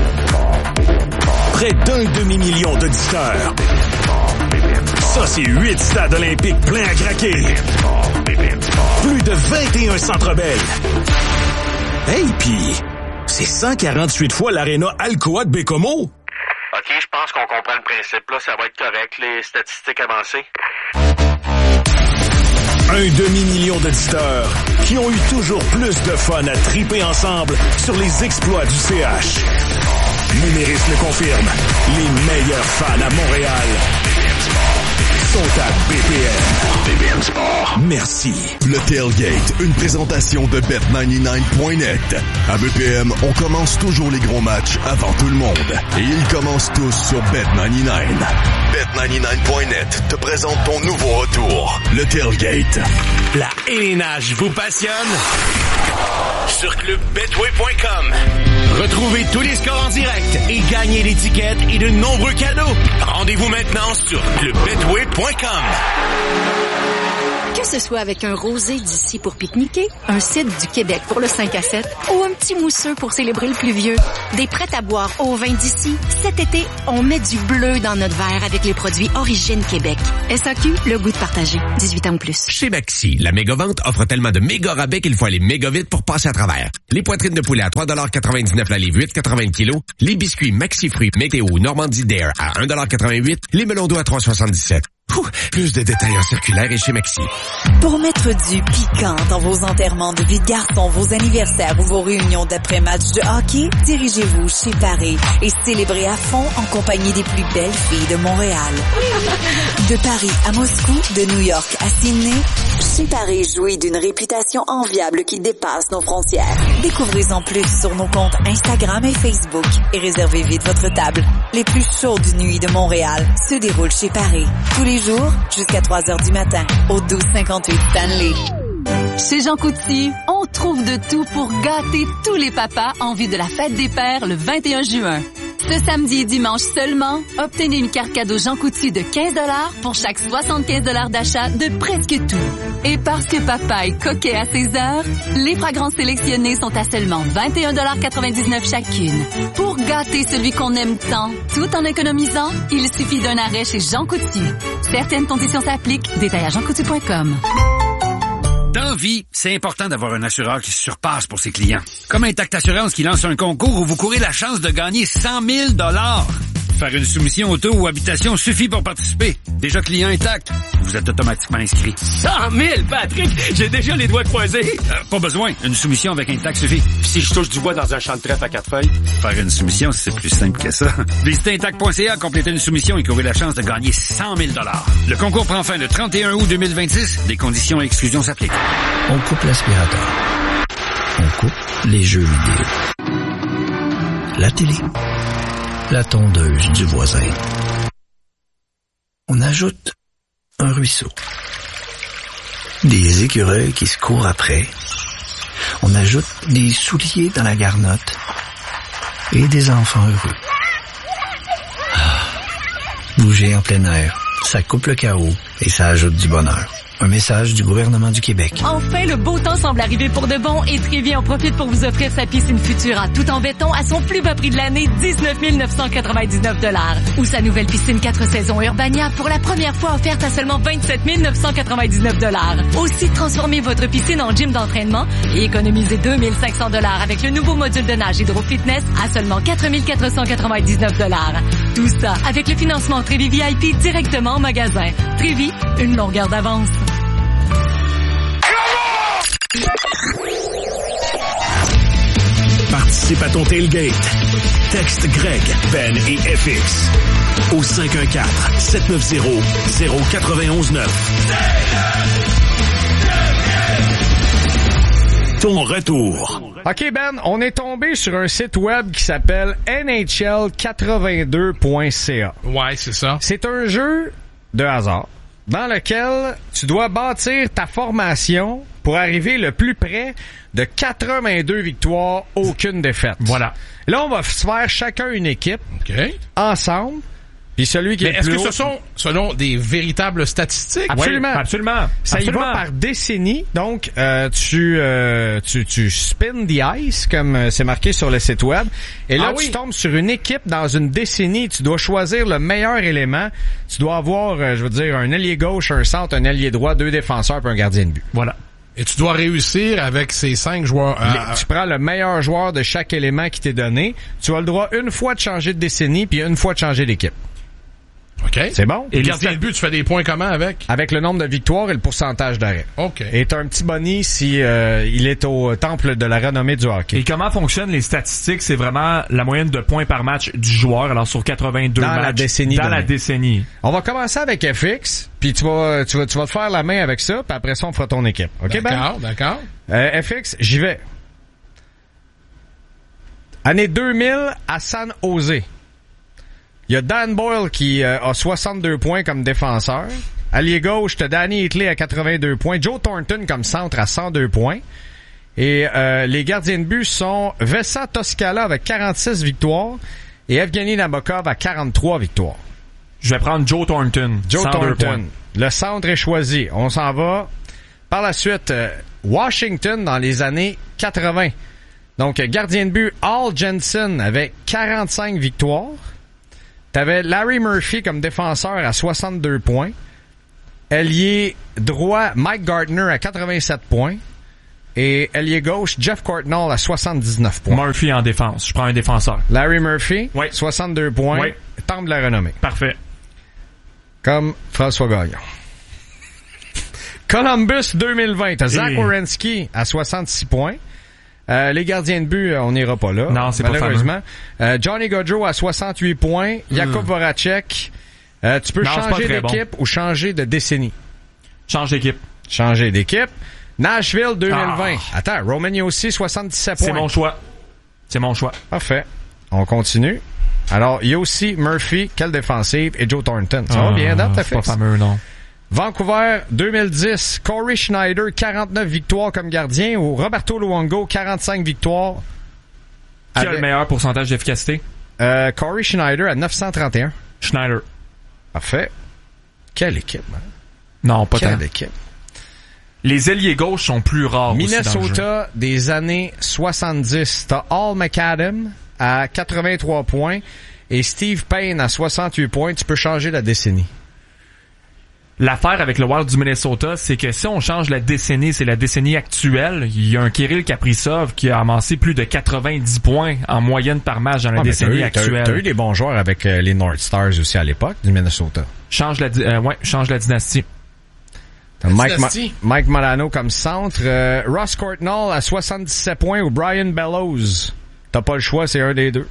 S5: Près d'un demi-million d'auditeurs. Ça, c'est huit stades olympiques pleins à craquer. Plus de vingt et un centres belles. Hey, pis c'est cent quarante-huit fois l'aréna Alcoa de Bécomo.
S15: OK, je pense qu'on comprend le principe. Là, ça va être correct, les statistiques avancées.
S5: Un demi-million d'auditeurs qui ont eu toujours plus de fun à triper ensemble sur les exploits du C H. Numéris le confirme. Les meilleurs fans à Montréal sont à B P M. B P M Sport. Merci.
S16: Le Tailgate, une présentation de bet quatre-vingt-dix-neuf point net. À B P M, on commence toujours les gros matchs avant tout le monde. Et ils commencent tous sur bet quatre-vingt-dix-neuf. bet quatre-vingt-dix-neuf point net te présente ton nouveau retour, le Tailgate.
S5: La élénage vous passionne? Sur club betway point com. Retrouvez tous les scores en direct et gagnez l'étiquette et de nombreux cadeaux. Rendez Rendez-vous maintenant sur club betway point com.
S17: Que ce soit avec un rosé d'ici pour pique-niquer, un cidre du Québec pour le cinq à sept ou un petit mousseux pour célébrer le pluvieux, des prêts à boire au vin d'ici, cet été, on met du bleu dans notre verre avec les produits Origine Québec. S A Q, le goût de partager. dix-huit ans ou plus.
S14: Chez Maxi, la méga-vente offre tellement de méga rabais qu'il faut aller méga vite pour passer à travers. Les poitrines de poulet à trois dollars quatre-vingt-dix-neuf la livre, huit quatre-vingts le kilo. Les biscuits Maxi Fruits Météo Normandie Dare à un dollar quatre-vingt-huit. Les melons d'eau à trois soixante-dix-sept. Ouh, plus de détails en circulaire et chez Maxi.
S6: Pour mettre du piquant dans vos enterrements de vie de garçon, vos anniversaires ou vos réunions d'après-match de hockey, dirigez-vous chez Paris et célébrez à fond en compagnie des plus belles filles de Montréal. De Paris à Moscou, de New York à Sydney, chez Paris jouit d'une réputation enviable qui dépasse nos frontières. Découvrez-en plus sur nos comptes Instagram et Facebook et réservez vite votre table. Les plus chaudes nuits de Montréal se déroulent chez Paris. Tous les jours jusqu'à trois heures du matin au douze cinquante-huit Stanley.
S8: Chez Jean Coutu, on trouve de tout pour gâter tous les papas en vue de la fête des pères le vingt et un juin. Ce samedi et dimanche seulement, obtenez une carte cadeau Jean Coutu de quinze dollars pour chaque soixante-quinze dollars d'achat de presque tout. Et parce que papa est coquet à ses heures, les fragrances sélectionnées sont à seulement vingt et un dollars quatre-vingt-dix-neuf chacune. Pour gâter celui qu'on aime tant, tout en économisant, il suffit d'un arrêt chez Jean Coutu. Certaines conditions s'appliquent. Détail à jean coutu point com.
S18: Dans vie, c'est important d'avoir un assureur qui se surpasse pour ses clients. Comme Intact Assurance qui lance un concours où vous courez la chance de gagner cent mille dollars. Faire une soumission auto ou habitation suffit pour participer. Déjà client Intact, vous êtes automatiquement inscrit.
S19: cent mille, Patrick! J'ai déjà les doigts croisés.
S18: Euh, pas besoin, une soumission avec Intact suffit.
S19: Puis si je touche du bois dans un champ de trèfle à quatre feuilles?
S18: Faire une soumission, c'est plus simple que ça. Visitez intact point c a, complétez une soumission et courez la chance de gagner cent mille dollars. Le concours prend fin le trente et un août deux mille vingt-six. Des conditions et exclusions s'appliquent.
S20: On coupe l'aspirateur. On coupe les jeux vidéo. La télé. La tondeuse du voisin. On ajoute un ruisseau. Des écureuils qui se courent après. On ajoute des souliers dans la garnotte. Et des enfants heureux. Ah, bouger en plein air, ça coupe le chaos et ça ajoute du bonheur. Un message du gouvernement du Québec.
S8: Enfin, le beau temps semble arriver pour de bon et Trévi en profite pour vous offrir sa piscine Futura tout en béton à son plus bas prix de l'année, dix-neuf mille neuf cent quatre-vingt-dix-neuf dollars. Ou sa nouvelle piscine quatre saisons Urbania pour la première fois offerte à seulement vingt-sept mille neuf cent quatre-vingt-dix-neuf dollars. Aussi, transformez votre piscine en gym d'entraînement et économisez deux mille cinq cents dollars avec le nouveau module de nage Hydro Fitness à seulement quatre mille quatre cent quatre-vingt-dix-neuf dollars. Tout ça avec le financement Trévi V I P directement au magasin. Trévi, une longueur d'avance.
S5: Participe à ton tailgate. Texte Greg, Ben et F X au cinq un quatre, sept neuf zéro, zéro neuf un neuf. Ton retour.
S2: OK, Ben, on est tombé sur un site web qui s'appelle N H L quatre-vingt-deux point C A.
S4: Ouais, c'est ça.
S2: C'est un jeu de hasard dans lequel tu dois bâtir ta formation pour arriver le plus près de quatre-vingt-deux victoires, aucune défaite.
S3: Voilà.
S2: Là, on va se faire chacun une équipe,
S4: okay,
S2: ensemble, puis celui qui
S4: Mais
S2: est
S4: est-ce
S2: plus
S4: que
S2: haut,
S4: ce sont selon des véritables statistiques?
S2: Absolument.
S3: Oui, absolument.
S2: Ça
S3: absolument.
S2: y va par décennie. Donc, euh, tu, euh, tu tu spin the ice, comme euh, c'est marqué sur le site web. Et là,
S4: ah,
S2: tu
S4: oui.
S2: tombes sur une équipe dans une décennie. Tu dois choisir le meilleur élément. Tu dois avoir, euh, je veux dire, un ailier gauche, un centre, un ailier droit, deux défenseurs puis un gardien de but.
S3: Voilà.
S4: Et tu dois réussir avec ces cinq joueurs. Euh,
S2: Les- tu prends le meilleur joueur de chaque élément qui t'est donné. Tu as le droit une fois de changer de décennie puis une fois de changer d'équipe.
S4: OK.
S2: C'est bon?
S4: Et le gardien de but, tu fais des points comment avec?
S2: Avec le nombre de victoires et le pourcentage d'arrêt.
S4: OK.
S2: Et t'as un petit boni si euh, il est au temple de la renommée du hockey.
S3: Et comment fonctionnent les statistiques? C'est vraiment la moyenne de points par match du joueur. Alors, sur quatre-vingt-deux
S2: Dans
S3: matchs.
S2: la décennie
S3: Dans
S2: donnée.
S3: la décennie.
S2: On va commencer avec F X, puis tu vas, tu vas, tu vas te faire la main avec ça, puis après ça, on fera ton équipe. OK, Ben?
S4: D'accord, d'accord.
S2: Euh, F X, j'y vais. Année deux mille à San Jose. Il y a Dan Boyle qui euh, a soixante-deux points comme défenseur. Allié gauche, t'as Danny Hitley à quatre-vingt-deux points. Joe Thornton comme centre à cent deux points. Et euh, les gardiens de but sont Vesa Toscala avec quarante-six victoires et Evgeny Nabokov à quarante-trois victoires.
S3: Je vais prendre Joe Thornton.
S2: Joe
S3: Thornton.
S2: Thornton. Le centre est choisi. On s'en va. Par la suite, euh, Washington dans les années quatre-vingts. Donc, gardien de but, Al Jensen avait quarante-cinq victoires. T'avais Larry Murphy comme défenseur à soixante-deux points. Ailier droit, Mike Gardner à quatre-vingt-sept points. Et ailier gauche, Jeff Courtnall à soixante-dix-neuf points.
S3: Murphy en défense. Je prends un défenseur.
S2: Larry Murphy,
S3: oui.
S2: soixante-deux points.
S3: Oui.
S2: Temple de la renommée.
S3: Parfait.
S2: Comme François Gagnon. Columbus deux mille vingt, t'as Zach
S3: Et...
S2: Werenski à soixante-six points. Euh, les gardiens de but, on n'ira pas là.
S3: Non, c'est pas
S2: malheureusement. Euh, Johnny Gaudreau à soixante-huit points. Mm. Jakub Voracek. Euh, tu peux non, changer d'équipe bon. ou changer de décennie.
S3: Change d'équipe.
S2: Changer d'équipe. Nashville deux mille vingt.
S3: Ah.
S2: Attends, Roman Yossi, soixante-dix-sept points.
S3: C'est mon choix. C'est mon choix.
S2: Parfait. On continue. Alors, Yossi, Murphy, quelle défensive, et Joe Thornton. Ça ah, va bien dans ta
S3: C'est pas fameux, non.
S2: Vancouver, deux mille dix, Corey Schneider, quarante-neuf victoires comme gardien, ou Roberto Luongo, quarante-cinq victoires.
S3: Qui avec... a le meilleur pourcentage d'efficacité?
S2: Euh, Corey Schneider à neuf cent trente et un.
S3: Schneider.
S2: Parfait. Quelle équipe, hein?
S3: Non, pas tant.
S2: Quelle équipe.
S3: Les ailiers gauches sont plus rares.
S2: Minnesota des années soixante-dix. T'as Al McAdam à quatre-vingt-trois points et Steve Payne à soixante-huit points. Tu peux changer la décennie.
S3: L'affaire avec le Wild du Minnesota, c'est que si on change la décennie, c'est la décennie actuelle. Il y a un Kirill Kaprizov qui a amassé plus de quatre-vingt-dix points en moyenne par match dans la ah, décennie t'as eu, actuelle.
S2: T'as eu des bons joueurs avec euh, les North Stars aussi à l'époque du Minnesota.
S3: Change la, euh, ouais, change la dynastie.
S2: Mike, Ma- Mike Milano comme centre. Euh, Ross Courtnall à soixante-dix-sept points ou Brian Bellows. T'as pas le choix, c'est un des deux.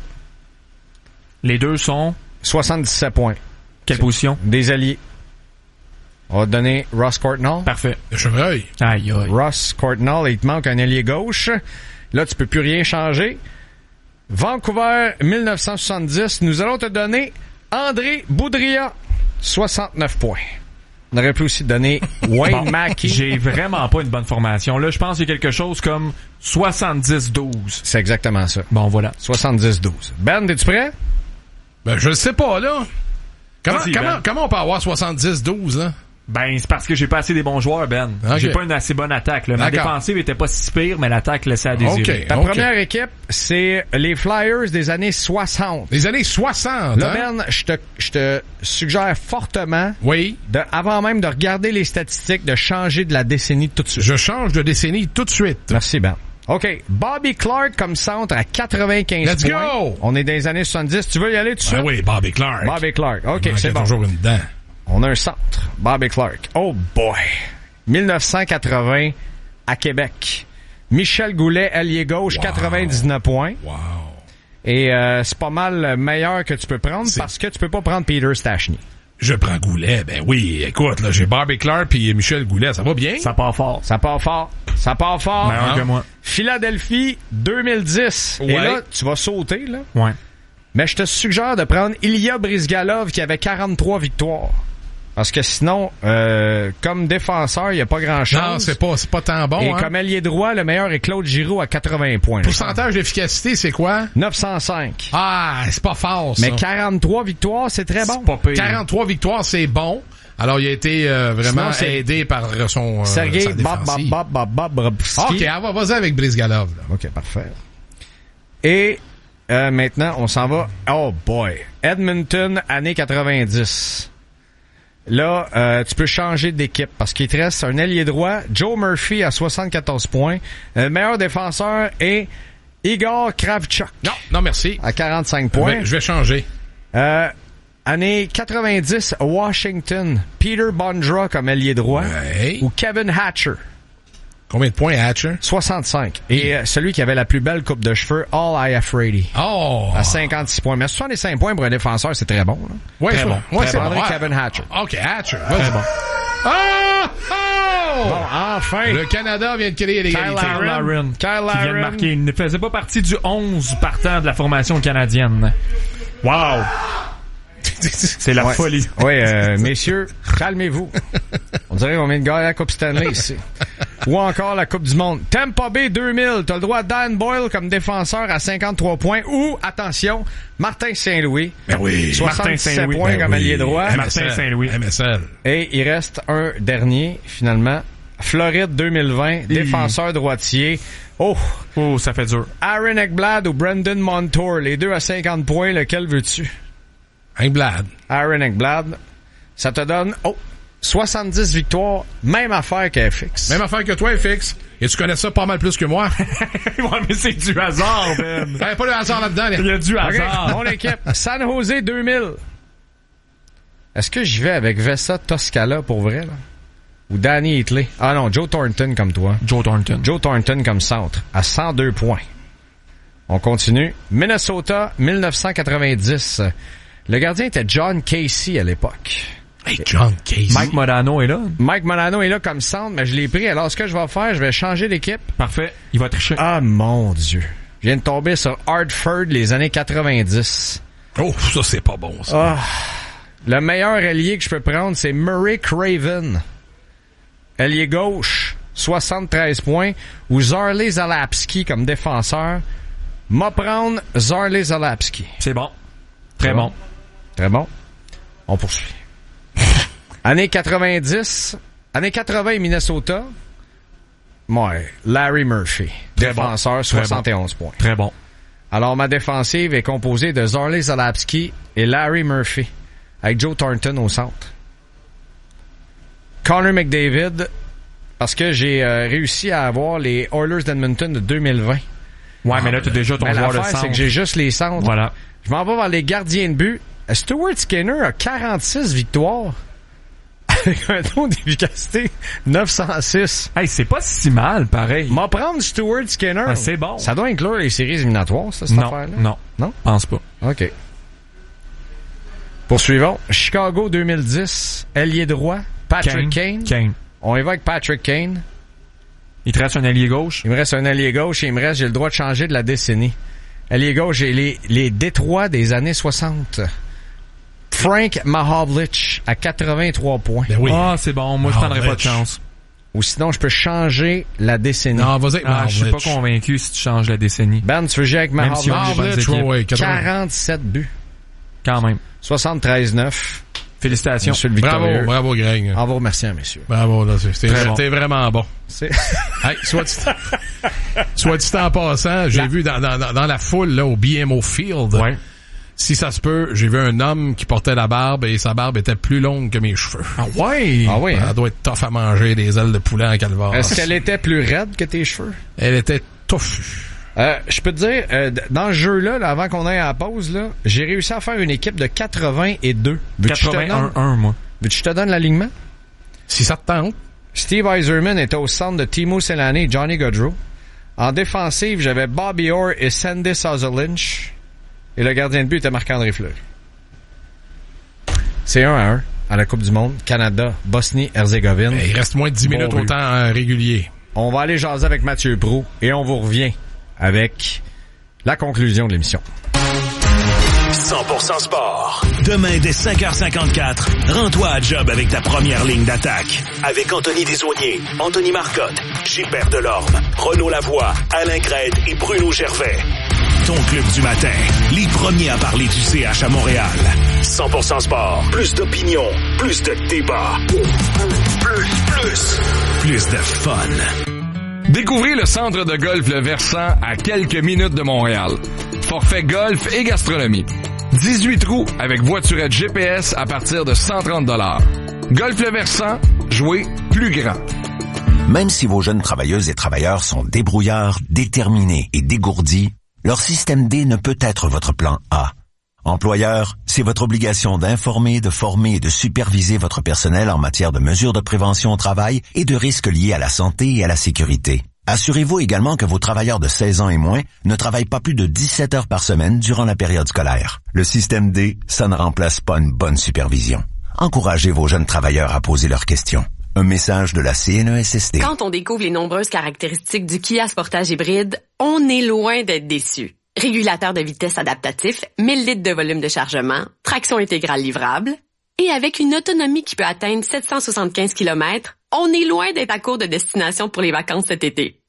S3: Les deux sont?
S2: soixante-dix-sept points.
S3: Quelle c'est position?
S2: Des alliés. On va te donner Ross Courtnall.
S3: Parfait.
S4: Le chevreuil.
S3: Aïe, aïe.
S2: Ross Courtnall, il te manque un ailier gauche. Là, tu peux plus rien changer. Vancouver, dix-neuf cent soixante-dix. Nous allons te donner André Boudria, soixante-neuf points. On aurait pu aussi donner Wayne bon, Mackey.
S3: J'ai vraiment pas une bonne formation. Là, je pense qu'il y a quelque chose comme soixante-dix douze.
S2: C'est exactement ça.
S3: Bon, voilà.
S2: soixante-dix douze. Ben, es-tu prêt?
S4: Ben, je le sais pas, là. Comment, comment, ben. comment on peut avoir soixante-dix douze, là?
S3: Ben, c'est parce que j'ai pas assez des bons joueurs, Ben. Okay. J'ai pas une assez bonne attaque, là. Ma D'accord. défensive était pas si pire, mais l'attaque laissait à désirer.
S2: Okay, Ta okay. première équipe, c'est les Flyers des années soixante.
S4: Les années soixante,
S2: Là,
S4: hein?
S2: Ben, je te, je te suggère fortement,
S4: oui.
S2: de, avant même de regarder les statistiques, de changer de la décennie tout de suite.
S4: Je change de décennie tout de suite.
S2: Merci, Ben. OK. Bobby Clark comme centre à quatre-vingt-quinze
S4: Let's
S2: points.
S4: Let's go!
S2: On est dans les années soixante-dix. Tu veux y aller tout de suite?
S4: Ah oui, Bobby Clark.
S2: Bobby Clark. OK, c'est bon.
S4: toujours une dent.
S2: On a un centre. Bobby Clark. Oh boy. dix-neuf cent quatre-vingts à Québec. Michel Goulet, ailier gauche, wow. quatre-vingt-dix-neuf points.
S4: Wow.
S2: Et euh, c'est pas mal meilleur que tu peux prendre c'est... parce que tu peux pas prendre Peter Stastny.
S4: Je prends Goulet. Ben oui, écoute, là, j'ai Bobby Clark puis Michel Goulet. Ça va bien?
S3: Ça part fort.
S2: Ça part fort. Ça part fort.
S3: Meilleur que moi.
S2: Philadelphie deux mille dix.
S4: Ouais.
S2: Et là, tu vas sauter, là.
S3: Ouais.
S2: Mais je te suggère de prendre Ilya Brizgalov qui avait quarante-trois victoires. Parce que sinon, euh, comme défenseur, il n'y a pas grand-chose.
S4: Non, c'est pas, c'est pas tant bon.
S2: Et
S4: hein?
S2: comme ailier droit, le meilleur est Claude Giroux à quatre-vingts points.
S4: Pourcentage d'efficacité, c'est quoi?
S2: neuf cent cinq.
S4: Ah, c'est pas fort, ça.
S2: Mais quarante-trois victoires, c'est très bon.
S4: C'est pas pire. quarante-trois victoires, c'est bon. Alors, il a été euh, vraiment sinon, aidé par son... Euh,
S2: Sergei Bob Bob Bob Bob Bob Bobrovski.
S4: OK, on va vas-y avec Brizgalov. Là.
S2: OK, parfait. Et euh, maintenant, on s'en va... Oh boy! Edmonton, année quatre-vingt-dix. Là, euh, tu peux changer d'équipe parce qu'il te reste un ailier droit, Joe Murphy à soixante-quatorze points. Le meilleur défenseur est Igor Kravchuk.
S4: Non, non merci.
S2: À quarante-cinq points.
S4: Je vais, je vais changer.
S2: Euh, année quatre-vingt-dix, Washington, Peter Bondra comme ailier droit.
S4: Ouais.
S2: Ou Kevin Hatcher.
S4: Combien de points, Hatcher?
S2: soixante-cinq. Et euh, celui qui avait la plus belle coupe de cheveux, All Iafredi.
S4: Oh!
S2: À cinquante-six points. Mais soixante-cinq points pour un défenseur, c'est très bon. Là.
S4: Ouais,
S2: très
S4: c'est
S2: bon.
S4: Ouais, c'est bon.
S2: Ouais. Kevin Hatcher.
S4: OK, Hatcher.
S2: Très ouais. bon.
S4: Ah! Oh!
S2: Bon, enfin!
S4: Le Canada vient de créer l'égalité.
S3: Kyle Larin.
S2: Kyle Larin.
S3: Qui vient de marquer. Il ne faisait pas partie du onze partant de la formation canadienne. Wow! C'est la
S2: ouais.
S3: folie.
S2: Oui, euh, messieurs, calmez-vous. On dirait qu'on vient de gagner la Coupe Stanley ici. Ou encore la Coupe du Monde. Tampa Bay deux mille, t'as le droit à Dan Boyle comme défenseur à cinquante-trois points. Ou, attention, Martin Saint-Louis.
S4: Ben oui.
S2: soixante-sept
S3: Martin
S2: points
S4: ben
S2: comme
S4: oui.
S2: allié droit.
S3: Martin Saint-Louis.
S4: M S L.
S2: Et il reste un dernier, finalement. Floride deux mille vingt, défenseur droitier. Oh!
S3: Oh, ça fait dur.
S2: Aaron Ekblad ou Brandon Montour, les deux à cinquante points, lequel veux-tu?
S4: Ekblad.
S2: Aaron Ekblad. Ça te donne, oh, soixante-dix victoires, même affaire qu'à F X.
S4: Même affaire que toi, F X. Et tu connais ça pas mal plus que moi.
S3: Ouais, mais c'est du hasard, Ben.
S4: Il n'y a pas de hasard là-dedans.
S3: Il y a du hasard.
S2: Okay, mon équipe, San Jose deux mille. Est-ce que j'y vais avec Vesa Toscala pour vrai, là? Ou Danny Hitley? Ah non, Joe Thornton comme toi.
S3: Joe Thornton.
S2: Joe Thornton comme centre, à cent deux points. On continue. Minnesota, dix-neuf cent quatre-vingt-dix. Le gardien était John Casey à l'époque.
S4: Hey, John Casey.
S3: Mike Modano est là.
S2: Mike Modano est là comme centre, mais je l'ai pris. Alors, ce que je vais faire, je vais changer d'équipe.
S3: Parfait. Il va tricher.
S2: Ah, mon Dieu. Je viens de tomber sur Hartford, les années quatre-vingt-dix.
S4: Oh, ça, c'est pas bon, ça.
S2: Ah. Le meilleur ailier que je peux prendre, c'est Murray Craven. Ailier gauche, soixante-treize points. Ou Zarley Zalapski comme défenseur. M'a prendre Zarley Zalapski.
S3: C'est bon. Très bon. bon.
S2: Très bon. On poursuit. Années quatre-vingt-dix. Années quatre-vingts, Minnesota. Ouais, Larry Murphy.
S3: Très
S2: défenseur,
S3: bon.
S2: soixante et onze points.
S3: Très bon.
S2: Alors, ma défensive est composée de Zarley Zalapski et Larry Murphy. Avec Joe Thornton au centre. Connor McDavid, parce que j'ai euh, réussi à avoir les Oilers d'Edmonton de deux mille vingt.
S3: Ouais, ah, mais là, t'as déjà ton
S2: mais
S3: joueur de
S2: l'affaire,
S3: centre.
S2: c'est que j'ai juste les centres.
S3: Voilà.
S2: Je m'en vais vers les gardiens de but. Stuart Skinner a quarante-six victoires. Avec un taux d'efficacité neuf cent six.
S3: Hey, c'est pas si mal, pareil.
S2: M'a prendre Stuart Skinner.
S3: Ah, c'est bon.
S2: Ça doit inclure les séries éliminatoires, ça, cette
S3: non,
S2: affaire-là?
S3: Non.
S2: Non?
S3: Pense pas.
S2: OK. Poursuivons. Chicago deux mille dix. Ailier droit. Patrick Kane.
S3: Kane. Kane.
S2: On y va avec Patrick Kane.
S3: Il te reste un allié gauche?
S2: Il me reste un allié gauche et il me reste, j'ai le droit de changer de la décennie. Allié gauche, j'ai les, les Détroits des années soixante. Frank Mahovlich à quatre-vingt-trois points.
S3: Ben oui. Ah, c'est bon. Moi, je prendrais pas de chance.
S2: Ou sinon, je peux changer la décennie.
S4: Non, vas-y avec
S3: ah, je suis pas convaincu si tu changes la décennie.
S2: Ben, tu veux jouer avec Mahovlich?
S3: Si
S4: ouais,
S2: quarante-sept buts.
S3: Quand même.
S2: soixante-treize neuf.
S3: Félicitations.
S2: Monsieur le
S4: bravo,
S2: victorieux.
S4: bravo, Greg.
S2: En vous remerciant, messieurs.
S4: Bravo, là, c'est, c'est,
S3: bon.
S4: t'es vraiment bon.
S2: C'est...
S4: Hey, soit dit, soit dit en passant, j'ai la... vu dans, dans, dans la foule, là, au B M O Field.
S3: Ouais.
S4: Si ça se peut, j'ai vu un homme qui portait la barbe et sa barbe était plus longue que mes cheveux.
S3: Ah ouais?
S2: Ah oui,
S4: Elle
S2: hein?
S4: doit être tough à manger des ailes de poulet en calvaire.
S2: Est-ce qu'elle était plus raide que tes cheveux?
S4: Elle était touffue.
S2: Euh, je peux te dire, euh, dans ce jeu-là, là, avant qu'on aille à la pause, là, j'ai réussi à faire une équipe de quatre-vingt-deux.
S3: quatre-vingt-un un, moi.
S2: Veux-tu que je te donne l'alignement?
S4: Si ça te tente.
S2: Steve Yzerman était au centre de Timo Selani et Johnny Gaudreau. En défensive, j'avais Bobby Orr et Sandy Sauser-Lynch. Et le gardien de but était Marc-André Fleury. C'est un à un à la Coupe du Monde. Canada, Bosnie-Herzégovine.
S4: Il reste moins de dix minutes
S2: bon
S4: au temps euh, régulier.
S2: On va aller jaser avec Mathieu Proulx et on vous revient avec la conclusion de l'émission.
S5: cent pour cent sport. Demain, dès cinq heures cinquante-quatre, rends-toi à job avec ta première ligne d'attaque. Avec Anthony Desaulniers, Anthony Marcotte, Gilbert Delorme, Renaud Lavoie, Alain Crête et Bruno Gervais. Ton club du matin. Les premiers à parler du C H à Montréal. cent pour cent sport. Plus d'opinion. Plus de débat. Plus, plus. Plus de fun.
S21: Découvrez le centre de golf Le Versant à quelques minutes de Montréal. Forfait golf et gastronomie. dix-huit trous avec voiturette G P S à partir de cent trente dollars. Golf Le Versant, jouez plus grand.
S22: Même si vos jeunes travailleuses et travailleurs sont débrouillards, déterminés et dégourdis, leur système D ne peut être votre plan A. Employeur, c'est votre obligation d'informer, de former et de superviser votre personnel en matière de mesures de prévention au travail et de risques liés à la santé et à la sécurité. Assurez-vous également que vos travailleurs de seize ans et moins ne travaillent pas plus de dix-sept heures par semaine durant la période scolaire. Le système D, ça ne remplace pas une bonne supervision. Encouragez vos jeunes travailleurs à poser leurs questions. Un message de la C N E S S T.
S23: Quand on découvre les nombreuses caractéristiques du Kia Sportage hybride, on est loin d'être déçu. Régulateur de vitesse adaptatif, mille litres de volume de chargement, traction intégrale livrable, et avec une autonomie qui peut atteindre sept cent soixante-quinze kilomètres, On est loin d'être à court de destination pour les vacances cet été.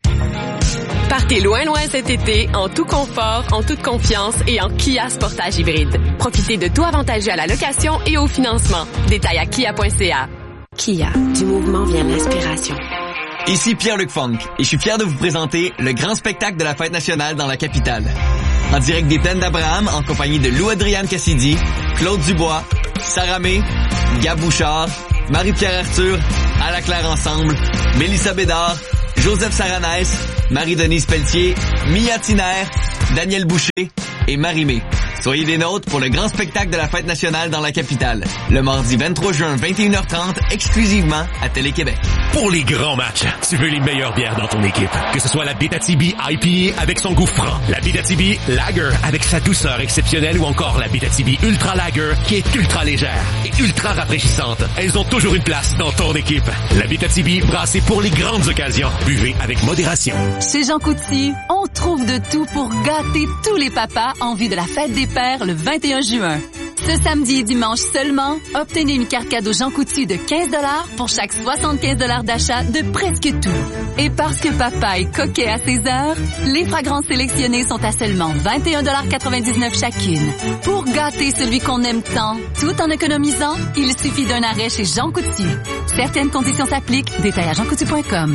S23: Partez loin loin cet été, en tout confort, en toute confiance et en Kia Sportage hybride. Profitez de tout avantageux à la location et au financement. Détails à kia point c a. Kia, du mouvement vient l'inspiration.
S1: Ici Pierre-Luc Funk, et je suis fier de vous présenter le grand spectacle de la Fête nationale dans la capitale. En direct des Plaines d'Abraham, en compagnie de Lou-Adrienne Cassidy, Claude Dubois, Sarah May, Gab Bouchard, Marie-Pierre Arthur, Ala Claire Ensemble, Mélissa Bédard, Joseph Saranès, Marie-Denise Pelletier, Mia Tiner, Daniel Boucher et Marie-Mé. Soyez des nôtres pour le grand spectacle de la Fête nationale dans la capitale. Le mardi vingt-trois juin, vingt et une heures trente, exclusivement à Télé-Québec.
S7: Pour les grands matchs, tu veux les meilleures bières dans ton équipe. Que ce soit la Abitibi I P A avec son goût franc, la Abitibi Lager avec sa douceur exceptionnelle ou encore la Abitibi Ultra Lager qui est ultra légère et ultra rafraîchissante. Elles ont toujours une place dans ton équipe. La Abitibi brassée pour les grandes occasions. Buvez avec modération.
S8: Chez Jean Coutu, on trouve de tout pour gâter tous les papas en vue de la fête des pères le vingt et un juin. Ce samedi et dimanche seulement, obtenez une carte cadeau Jean Coutu de quinze dollars pour chaque soixante-quinze dollars d'achat de presque tout. Et parce que papa est coquet à ses heures, les fragrances sélectionnées sont à seulement vingt et un dollars quatre-vingt-dix-neuf chacune. Pour gâter celui qu'on aime tant, tout en économisant, il suffit d'un arrêt chez Jean Coutu. Certaines conditions s'appliquent. Détail à jean coutu point com.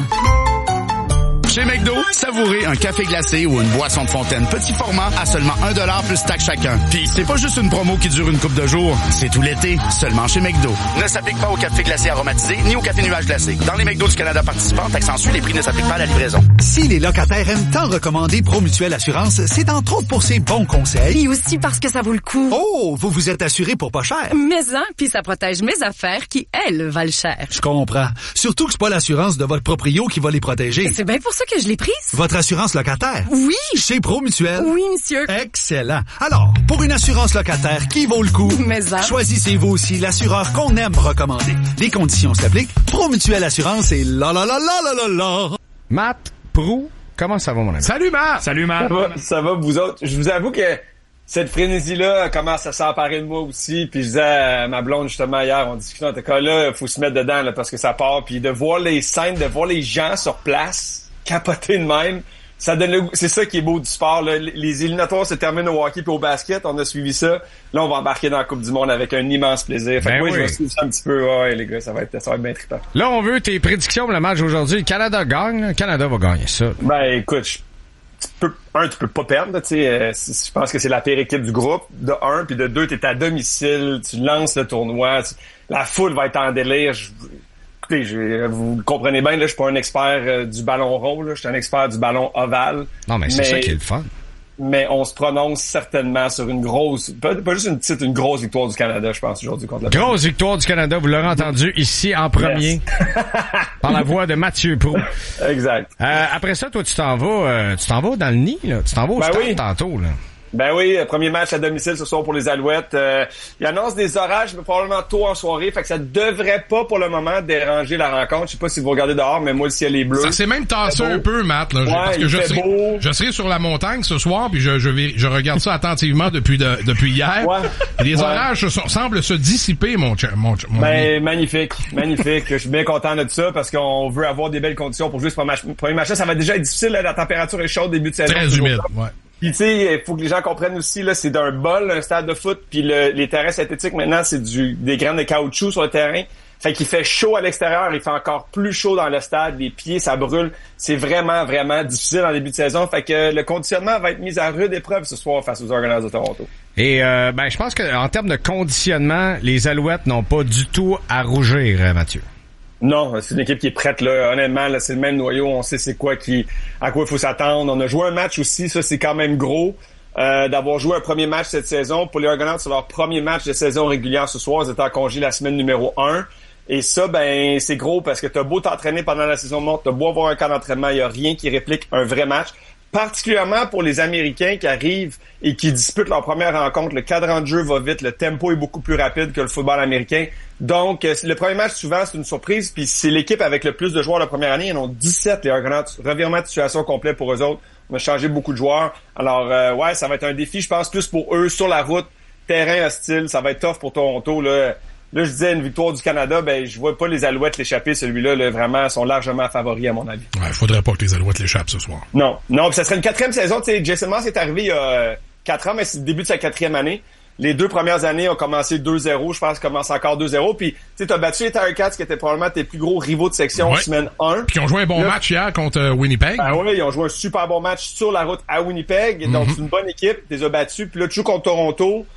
S9: Chez McDo, savourez un café glacé ou une boisson de fontaine petit format à seulement un dollar plus taxe chacun. Puis c'est pas juste une promo qui dure une couple de jours, c'est tout l'été, seulement chez McDo. Ne s'applique pas au café glacé aromatisé ni au café nuage glacé. Dans les McDo du Canada participants, taxe en suit, les prix ne s'appliquent pas à la livraison.
S10: Si les locataires aiment tant recommander Promutuelle Assurance, c'est entre autres pour ses bons conseils.
S24: Et aussi parce que ça vaut le coup.
S10: Oh, vous vous êtes assuré pour pas cher.
S24: Mais hein, puis ça protège mes affaires qui, elles, valent cher.
S10: Je comprends. Surtout que c'est pas l'assurance de votre proprio qui va les protéger.
S24: C'est bien pour ça que je l'ai prise.
S10: Votre assurance locataire?
S24: Oui.
S10: Chez Promutuelle?
S24: Oui, monsieur.
S10: Excellent. Alors, pour une assurance locataire qui vaut le coup,
S24: Mais ça.
S10: choisissez-vous aussi l'assureur qu'on aime recommander. Les conditions s'appliquent. Promutuelle Assurance et la la la la la la la.
S2: Matt Prou, comment ça va, mon ami?
S4: Salut, Matt!
S3: Salut, Matt!
S25: Ça va, ça va, vous autres? Je vous avoue que cette frénésie-là commence à s'emparer de moi aussi. Puis je disais à ma blonde, justement, hier, on discutait, en tout cas, là, faut se mettre dedans, là, parce que ça part. Puis de voir les scènes, de voir les gens sur place capoter de même, ça donne le goût. C'est ça qui est beau du sport, là. Les éliminatoires se terminent au hockey puis au basket. On a suivi ça. Là, on va embarquer dans la Coupe du Monde avec un immense plaisir. Fait
S2: ben
S25: que moi,
S2: oui.
S25: je vais suivre ça un petit peu. Ouais, les gars, ça va être, ça va être bien trippant.
S2: Là, on veut tes prédictions pour le match d'aujourd'hui. Le Canada gagne. Le Canada va gagner ça.
S25: Ben, écoute, je, tu peux, un, tu peux pas perdre, tu sais. Euh, je pense que c'est la pire équipe du groupe, de un. Puis de deux, t'es à domicile. Tu lances le tournoi. Tu, la foule va être en délire. Je, Écoutez, je, vous comprenez bien, là, je suis pas un expert euh, du ballon rond, là, je suis un expert du ballon ovale.
S2: Non, mais c'est mais, ça qui est le fun.
S25: Mais on se prononce certainement sur une grosse, pas, pas juste une petite, une grosse victoire du Canada, je pense, aujourd'hui contre la
S2: Grosse Belgique. Victoire du Canada, vous l'aurez entendu ici en premier, yes. par la voix de Mathieu Prou.
S25: Exact.
S2: Euh, après ça, toi, tu t'en vas, euh, tu t'en vas dans le nid, là. Tu t'en vas au
S25: ben
S2: stade
S25: oui.
S2: tantôt, là.
S25: Ben oui, premier match à domicile ce soir pour les Alouettes. Euh, il annonce des orages, mais probablement tôt en soirée, fait que ça devrait pas pour le moment déranger la rencontre. Je sais pas si vous regardez dehors, mais moi le ciel est bleu.
S4: Ça s'est même tassé un peu, Matt. Là,
S25: ouais,
S4: parce que je serai,
S25: beau.
S4: je serai sur la montagne ce soir, puis je, je, vais, je regarde ça attentivement depuis de, depuis hier.
S25: Ouais.
S4: Les
S25: ouais.
S4: orages se, semblent se dissiper, mon cher. Mon, mon
S25: ben, magnifique, magnifique. Je suis bien content de ça parce qu'on veut avoir des belles conditions pour jouer ce premier match. Premier match, ça va déjà être difficile. Là, la température est chaude début de saison.
S4: Très humide, ouais.
S25: Puis tu sais, il faut que les gens comprennent aussi, là, c'est d'un bol, un stade de foot, puis le, les terrains synthétiques, maintenant, c'est du des graines de caoutchouc sur le terrain. Fait qu'il fait chaud à l'extérieur, il fait encore plus chaud dans le stade, les pieds, ça brûle. C'est vraiment, vraiment difficile en début de saison. Fait que le conditionnement va être mis à rude épreuve ce soir face aux Argonauts de Toronto.
S2: Et euh, ben je pense qu'en termes de conditionnement, les Alouettes n'ont pas du tout à rougir, Mathieu.
S25: Non, c'est une équipe qui est prête, là. Honnêtement, là, c'est le même noyau. On sait c'est quoi qui, à quoi il faut s'attendre. On a joué un match aussi. Ça, c'est quand même gros, euh, d'avoir joué un premier match cette saison. Pour les Argonauts, c'est leur premier match de saison régulière ce soir. Ils étaient en congé la semaine numéro un. Et ça, ben, c'est gros parce que t'as beau t'entraîner pendant la saison morte, t'as beau avoir un camp d'entraînement, il y a rien qui réplique un vrai match. Particulièrement pour les Américains qui arrivent et qui disputent leur première rencontre. Le cadran de jeu va vite, le tempo est beaucoup plus rapide que le football américain. Donc, le premier match, souvent, c'est une surprise. Puis c'est l'équipe avec le plus de joueurs la première année. Ils en ont dix-sept, les Argonauts. Revirement de situation complet pour eux autres. On a changé beaucoup de joueurs. Alors, euh, ouais, ça va être un défi, je pense, plus pour eux sur la route. Terrain hostile, ça va être tough pour Toronto, là. Là, je disais une victoire du Canada, ben je vois pas les Alouettes l'échapper. Celui-là, là, vraiment, sont largement favoris à mon avis.
S4: Ouais, faudrait pas que les Alouettes l'échappent ce soir.
S25: Non, non, puis ça serait une quatrième saison. Tu sais, Jason Maas est arrivé il y a quatre ans, mais c'est le début de sa quatrième année. Les deux premières années ont commencé deux zéro, je pense, commence encore deux zéro. Puis, tu sais, t'as battu les Tiger-Cats qui étaient probablement tes plus gros rivaux de section
S4: ouais.
S25: semaine un.
S4: Puis, ils ont joué un bon là, match hier contre euh, Winnipeg.
S25: Ben oui, ils ont joué un super bon match sur la route à Winnipeg. Mm-hmm. Donc, c'est une bonne équipe. Tu les as battus. Puis là, tu joues contre Toronto.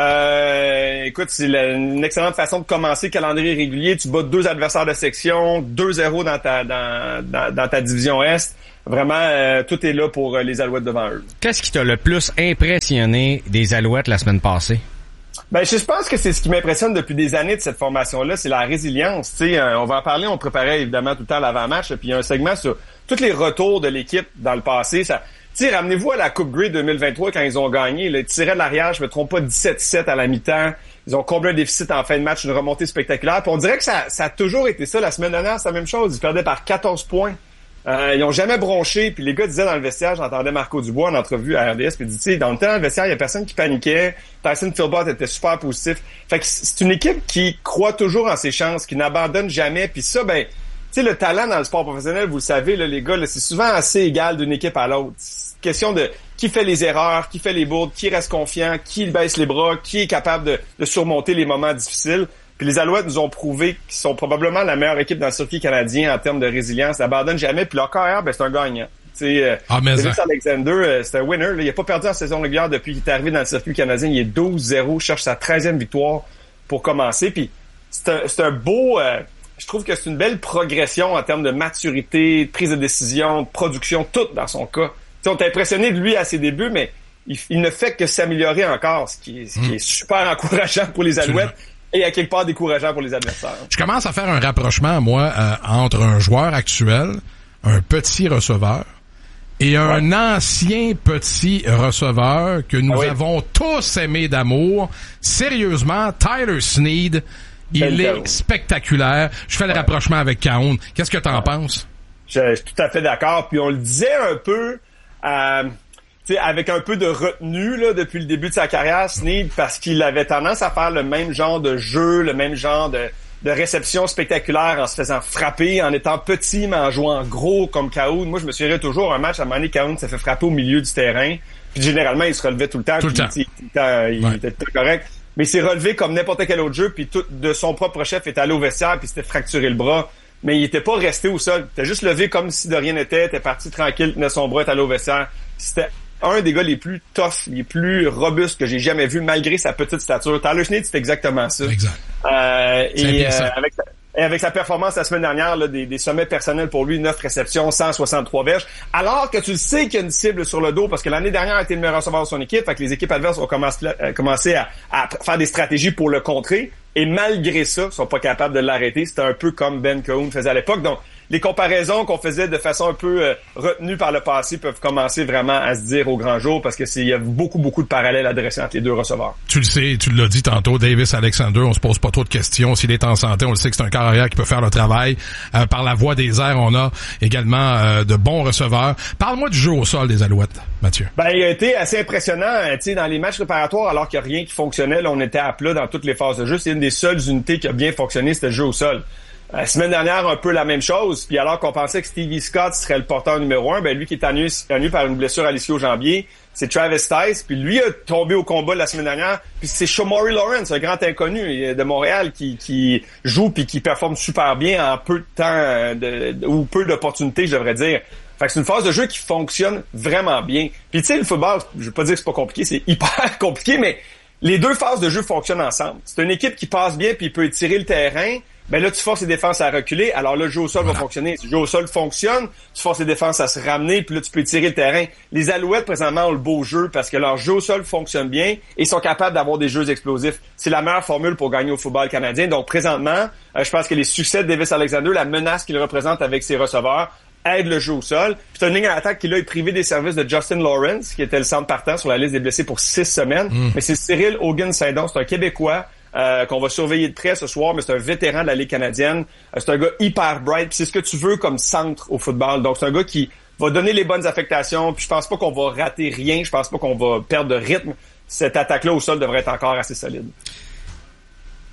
S25: Euh, écoute, c'est la, une excellente façon de commencer le calendrier régulier. Tu bats deux adversaires de section, deux zéro dans ta, dans, dans, dans ta division Est. Vraiment, euh, tout est là pour euh, les Alouettes devant eux.
S2: Qu'est-ce qui t'a le plus impressionné des Alouettes la semaine passée?
S25: Ben, je pense que c'est ce qui m'impressionne depuis des années de cette formation-là, c'est la résilience. Tu sais, euh, on va en parler, on préparait évidemment tout le temps l'avant-match, puis il y a un segment sur tous les retours de l'équipe dans le passé. Ça, tu sais, ramenez-vous à la Coupe Grey deux mille vingt-trois quand ils ont gagné. Là, ils tiraient de l'arrière, je me trompe pas, dix-sept sept à la mi-temps. Ils ont comblé un déficit en fin de match, une remontée spectaculaire. Puis on dirait que ça, ça a toujours été ça. La semaine dernière, c'est la même chose. Ils perdaient par quatorze points. Euh, ils ont jamais bronché, puis les gars disaient dans le vestiaire, j'entendais Marco Dubois en entrevue à R D S, puis il dit, tu sais, dans le temps, dans le vestiaire, il y a personne qui paniquait, Tyson Philbott était super positif. Fait que c'est une équipe qui croit toujours en ses chances, qui n'abandonne jamais, puis ça, ben, tu sais, le talent dans le sport professionnel, vous le savez, là, les gars, là, c'est souvent assez égal d'une équipe à l'autre. C'est une question de qui fait les erreurs, qui fait les bourdes, qui reste confiant, qui baisse les bras, qui est capable de, de surmonter les moments difficiles. Puis les Alouettes nous ont prouvé qu'ils sont probablement la meilleure équipe dans le circuit canadien en termes de résilience. Ils n'abandonnent jamais. Puis leur carrière, ben c'est un gagnant. Tu sais,
S4: ah,
S25: Davis Alexander, euh, c'est un winner. Là. Il n'a pas perdu en saison régulière depuis qu'il est arrivé dans le circuit canadien. Il est douze zéro, cherche sa treizième victoire pour commencer. Puis c'est un, c'est un beau... Euh, je trouve que c'est une belle progression en termes de maturité, de prise de décision, de production, tout dans son cas. Tu sais, on t'a impressionné de lui à ses débuts, mais il, il ne fait que s'améliorer encore, ce qui est, ce qui est super encourageant pour les Alouettes. Et à quelque part décourageant pour les adversaires.
S4: Je commence à faire un rapprochement, moi, euh, entre un joueur actuel, un petit receveur, et un ouais. ancien petit receveur que nous ah oui. avons tous aimé d'amour. Sérieusement, Tyler Snead, il ben, est Cahoon. spectaculaire. Je fais le ouais. rapprochement avec Cahoon. Qu'est-ce que t'en ouais. penses?
S25: Je, je suis tout à fait d'accord. Puis on le disait un peu... Euh, T'sais, avec un peu de retenue là, depuis le début de sa carrière, Snead, parce qu'il avait tendance à faire le même genre de jeu, le même genre de, de réception spectaculaire en se faisant frapper, en étant petit, mais en jouant gros comme Cahoon. Moi, je me souviens toujours un match, à un moment donné, Cahoon s'est fait frapper au milieu du terrain. Puis généralement, il se relevait tout le temps.
S4: Tout le temps.
S25: Il, il, il, il ouais. était tout correct. Mais il s'est relevé comme n'importe quel autre jeu, puis tout de son propre chef est allé au vestiaire, puis s'était fracturé le bras. Mais il était pas resté au sol. Il était juste levé comme si de rien n'était. Il était parti tranquille, tenait son bras, est allé au vestiaire. C'était un des gars les plus tough, les plus robustes que j'ai jamais vu, malgré sa petite stature. Tyler Snead, c'est exactement ça.
S4: Exact.
S25: Euh, et euh, avec, sa, et avec sa performance la semaine dernière, là, des, des sommets personnels pour lui, neuf réceptions, cent soixante-trois verges, alors que tu le sais qu'il y a une cible sur le dos, parce que l'année dernière a été le meilleur receveur de son équipe, fait que les équipes adverses ont commencé, euh, commencé à, à faire des stratégies pour le contrer, et malgré ça, ils sont pas capables de l'arrêter. C'était un peu comme Ben Cahoon faisait à l'époque. Donc, les comparaisons qu'on faisait de façon un peu euh, retenue par le passé peuvent commencer vraiment à se dire au grand jour, parce que c'est, il y a beaucoup, beaucoup de parallèles à dresser entre les deux receveurs.
S4: Tu le sais, tu l'as dit tantôt, Davis Alexander, on se pose pas trop de questions. S'il est en santé, on le sait que c'est un carrière qui peut faire le travail. Euh, par la voie des airs, on a également euh, de bons receveurs. Parle-moi du jeu au sol des Alouettes, Mathieu.
S25: Ben, il a été assez impressionnant, tu sais, dans les matchs préparatoires, alors qu'il n'y a rien qui fonctionnait. Là, on était à plat dans toutes les phases de jeu. C'est une des seules unités qui a bien fonctionné, c'était le jeu au sol. La semaine dernière, un peu la même chose. Puis alors qu'on pensait que Stevie Scott serait le porteur numéro un, ben lui qui est annulé, annulé par une blessure à l'ischio-jambier, c'est Travis Tice. Puis lui a tombé au combat la semaine dernière. Puis c'est Shamori Lawrence, un grand inconnu de Montréal, qui, qui joue puis qui performe super bien en peu de temps de, de, ou peu d'opportunités, je devrais dire. Fait que c'est une phase de jeu qui fonctionne vraiment bien. Puis tu sais, le football, je veux pas dire que c'est pas compliqué, c'est hyper compliqué, mais les deux phases de jeu fonctionnent ensemble. C'est une équipe qui passe bien puis peut étirer le terrain. Ben là, tu forces les défenses à reculer. Alors là, le jeu au sol voilà. va fonctionner. Si le jeu au sol fonctionne, tu forces les défenses à se ramener, puis là, tu peux tirer le terrain. Les Alouettes, présentement, ont le beau jeu parce que leur jeu au sol fonctionne bien et sont capables d'avoir des jeux explosifs. C'est la meilleure formule pour gagner au football canadien. Donc, présentement, euh, je pense que les succès de Davis Alexander, la menace qu'il représente avec ses receveurs, aide le jeu au sol. Puis t'as une ligne à l'attaque qui là est privée des services de Justin Lawrence, qui était le centre partant sur la liste des blessés pour six semaines. Mm. Mais c'est Cyril Hogan-Saint-Don, c'est un Québécois. Euh, qu'on va surveiller de près ce soir, mais c'est un vétéran de la Ligue canadienne. Euh, c'est un gars hyper bright, puis c'est ce que tu veux comme centre au football. Donc c'est un gars qui va donner les bonnes affectations, puis je pense pas qu'on va rater rien, je pense pas qu'on va perdre de rythme. Cette attaque-là au sol devrait être encore assez solide.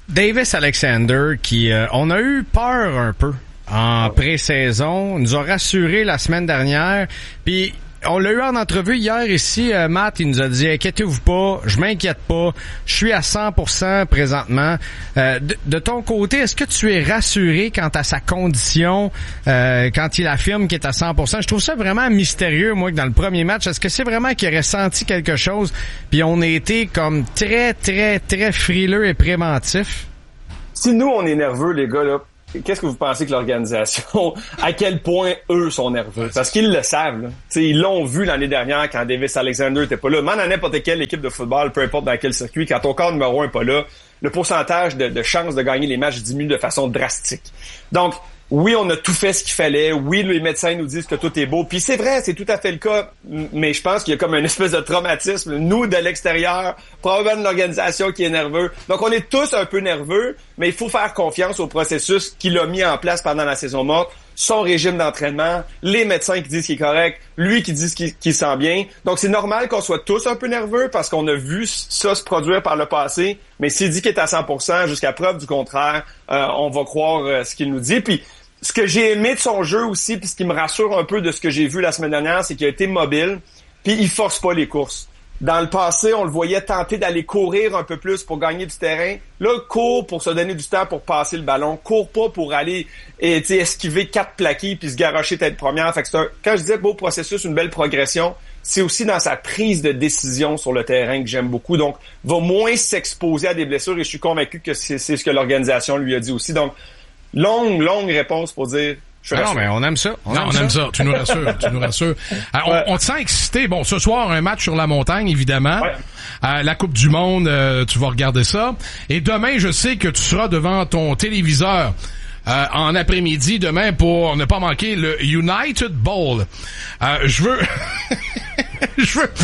S2: Davis Alexander, qui euh, on a eu peur un peu en pré-saison, nous a rassuré la semaine dernière, puis on l'a eu en entrevue hier ici, euh, Matt, il nous a dit « Inquiétez-vous pas, je m'inquiète pas, je suis à cent pour cent présentement. Euh, » de, de ton côté, est-ce que tu es rassuré quant à sa condition, euh, quand il affirme qu'il est à cent pour cent? Je trouve ça vraiment mystérieux, moi, que dans le premier match. Est-ce que c'est vraiment qu'il aurait senti quelque chose, puis on a été comme très, très, très frileux et préventifs?
S25: Si nous, on est nerveux, les gars, là, qu'est-ce que vous pensez que l'organisation, à quel point eux sont nerveux? Parce qu'ils le savent, là. T'sais, ils l'ont vu l'année dernière quand Davis Alexander était pas là. Même à n'importe quelle équipe de football, peu importe dans quel circuit, quand ton corps numéro un est pas là, le pourcentage de, de chances de gagner les matchs diminue de façon drastique. Donc, oui, on a tout fait ce qu'il fallait. Oui, les médecins nous disent que tout est beau. Puis c'est vrai, c'est tout à fait le cas. Mais je pense qu'il y a comme une espèce de traumatisme. Nous, de l'extérieur, probablement une organisation qui est nerveux. Donc, on est tous un peu nerveux, mais il faut faire confiance au processus qu'il a mis en place pendant la saison morte. Son régime d'entraînement, les médecins qui disent qu'il est correct, lui qui dit qu'il, qu'il sent bien. Donc, c'est normal qu'on soit tous un peu nerveux parce qu'on a vu ça se produire par le passé. Mais s'il dit qu'il est à cent pour cent, jusqu'à preuve du contraire, euh, on va croire euh, ce qu'il nous dit. Puis, ce que j'ai aimé de son jeu aussi, puis ce qui me rassure un peu de ce que j'ai vu la semaine dernière, c'est qu'il a été mobile, puis il force pas les courses. Dans le passé, on le voyait tenter d'aller courir un peu plus pour gagner du terrain. Là, court pour se donner du temps pour passer le ballon. Court pas pour aller et, esquiver quatre plaqués puis se garrocher tête première. Fait que c'est un, quand je disais beau processus, une belle progression, c'est aussi dans sa prise de décision sur le terrain que j'aime beaucoup. Donc, va moins s'exposer à des blessures et je suis convaincu que c'est, c'est ce que l'organisation lui a dit aussi. Donc, longue, longue réponse pour dire...
S2: Ah non, mais on aime ça.
S4: On, non, aime, on ça. aime ça. Tu nous rassures. tu nous rassures. Alors, ouais. on, on te sent excité. Bon, ce soir, un match sur la montagne, évidemment. Ouais. Euh, la Coupe du Monde, euh, tu vas regarder ça. Et demain, je sais que tu seras devant ton téléviseur euh, en après-midi, demain, pour ne pas manquer le United Bowl. Euh, je veux... je veux...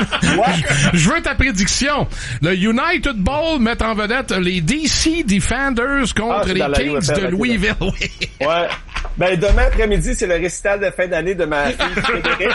S4: je veux ta prédiction. Le United Bowl met en vedette les D C Defenders contre ah, les Kings U F L, de Louisville. Oui.
S25: Ouais. Ben, demain après-midi, c'est le récital de fin d'année de ma fille Frédéric.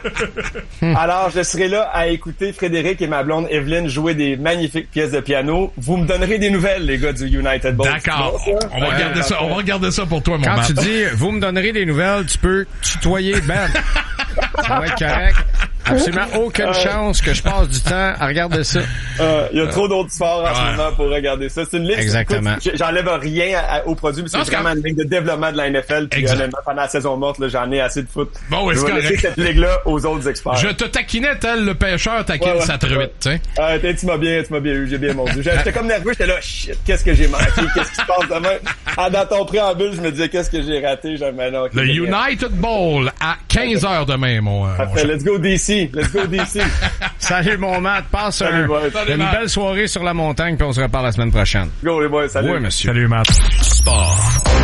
S25: Alors, je serai là à écouter Frédéric et ma blonde Evelyne jouer des magnifiques pièces de piano. Vous me donnerai des nouvelles, les gars du United Bowl.
S4: D'accord. Bon, on, on va regarder ouais, ça. On va regarder ça pour toi, mon
S2: Quand
S4: Matt.
S2: tu dis, vous me donnerez des nouvelles, tu peux tutoyer Ben. Ça va être correct. Absolument aucune euh, chance que je passe du temps à regarder ça. Il
S25: euh, y a trop d'autres sports en ouais. ce moment pour regarder ça. C'est une ligne.
S2: Exactement.
S25: Écoute, j'enlève rien à, à, au produit, mais c'est non, vraiment c'est une ligne de développement de la N F L. Puis honnêtement, pendant la saison morte, là, j'en ai assez de foot.
S4: Bon, ouais,
S25: je vais laisser cette ligue-là aux autres experts.
S4: Je te taquinais tel le pêcheur taquine ouais, ouais, sa truite, tu sais.
S25: Ah, tu m'as bien, tu m'as bien eu, j'ai bien mordu. J'étais comme nerveux, j'étais là, shit, qu'est-ce que j'ai manqué, qu'est-ce qui se passe demain? Ah, dans ton préambule, je me disais, qu'est-ce que j'ai raté, j'avais non.
S4: Le United Bowl à quinze heures demain, mon. Euh,
S25: Après, mon let's go D C, let's go D C.
S2: Salut mon Matt, passe salut, un, boy. Salut, une Matt. Belle soirée sur la montagne puis on se reparle la semaine prochaine.
S25: Go les boys, salut.
S2: Oui monsieur.
S3: Salut Matt.
S5: Sport.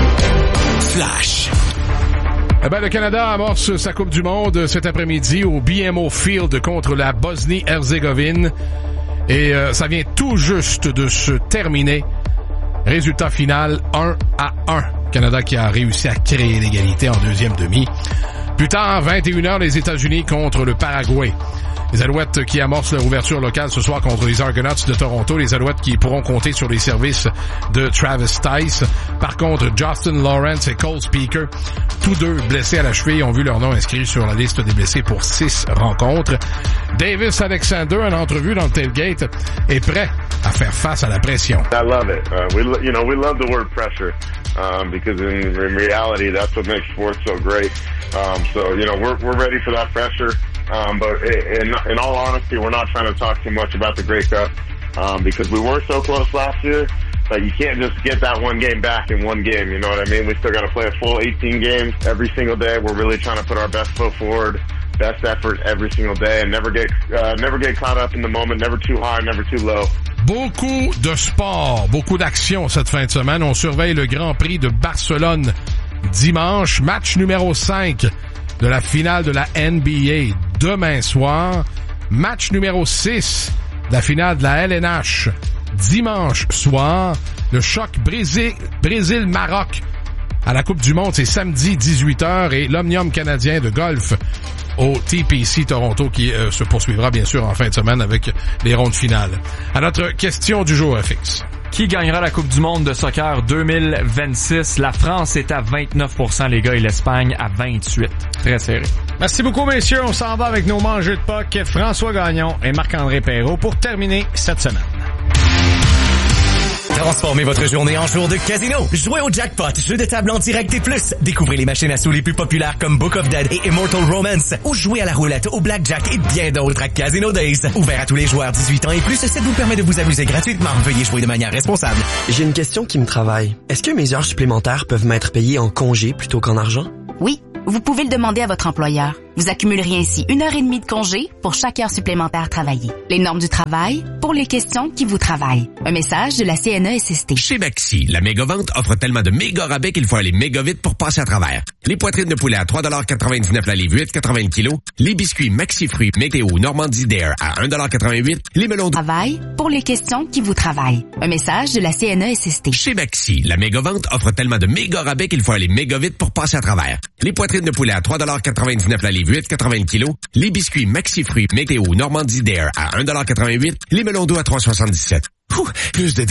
S5: Flash.
S4: Eh ben, le Canada amorce sa Coupe du Monde cet après-midi au B M O Field contre la Bosnie-Herzégovine. Et euh, ça vient tout juste de se terminer. Résultat final, un à un. Canada qui a réussi à créer l'égalité en deuxième demi. Plus tard, vingt et une heures, les États-Unis contre le Paraguay. Les Alouettes qui amorcent leur ouverture locale ce soir contre les Argonauts de Toronto. Les Alouettes qui pourront compter sur les services de Travis Tice. Par contre, Justin Lawrence et Cole Speaker, tous deux blessés à la cheville, ont vu leur nom inscrit sur la liste des blessés pour six rencontres. Davis Alexander, en entrevue dans le tailgate, est prêt à faire face à la pression.
S11: I love it. Uh, we, you know, we love the word pressure um, because in, in reality, that's what makes sports so great. Um, so, you know, we're we're ready for that pressure. Um, but in, in all honesty, we're not trying to talk too much about the Grey Cup um, because we were so close last year. But you can't just get that one game back in one game. You know what I mean? We still got to play a full eighteen games every single day. We're really trying to put our best foot forward, best effort every single day, and never get uh, never get caught up in the moment. Never too high, never too low.
S4: Beaucoup de sport, beaucoup d'action cette fin de semaine. On surveille le Grand Prix de Barcelone dimanche, match numéro cinq de la finale de la N B A demain soir. Match numéro six de la finale de la L N H dimanche soir. Le choc Brésil, Brésil-Maroc à la Coupe du Monde, c'est samedi dix-huit heures et l'Omnium canadien de golf au T P C Toronto qui euh, se poursuivra bien sûr en fin de semaine avec les rondes finales. À notre question du jour, F X.
S3: Qui gagnera la Coupe du monde de soccer deux mille vingt-six? La France est à vingt-neuf pour cent, les gars, et l'Espagne à vingt-huit. Très serré.
S2: Merci beaucoup, messieurs. On s'en va avec nos mangeux de puck, François Gagnon et Marc-André Perrault pour terminer cette semaine.
S12: Transformez votre journée en jour de casino. Jouez au jackpot, jeu de table en direct et plus. Découvrez les machines à sous les plus populaires comme Book of Dead et Immortal Romance. Ou jouez à la roulette, au blackjack et bien d'autres à Casino Days. Ouvert à tous les joueurs dix-huit ans et plus, ça vous permet de vous amuser gratuitement. Veuillez jouer de manière responsable.
S13: J'ai une question qui me travaille. Est-ce que mes heures supplémentaires peuvent m'être payées en congé plutôt qu'en argent?
S15: Oui, vous pouvez le demander à votre employeur. Vous accumuleriez ainsi une heure et demie de congé pour chaque heure supplémentaire travaillée. Les normes du travail pour les questions qui vous travaillent. Un message de la C N E S S T.
S14: Chez Maxi, la méga-vente offre tellement de méga rabais qu'il faut aller méga vite pour passer à travers. Les poitrines de poulet à trois quatre-vingt-dix-neuf la livre, huit quatre-vingts kilos. Les biscuits Maxi Fruits Météo Normandie Dare à un quatre-vingt-huit. Les melons de
S15: travail pour les questions qui vous travaillent. Un message de la C N E S S T.
S14: Chez Maxi, la méga-vente offre tellement de méga rabais qu'il faut aller méga vite pour passer à travers. Les poitrines de poulet à trois quatre-vingt-dix-neuf la livre, huit quatre-vingts kilos. Les biscuits Maxi Fruits Météo Normandie Dare à un quatre-vingt-huit. Les melons d'eau à trois soixante-dix-sept. Ouh, plus de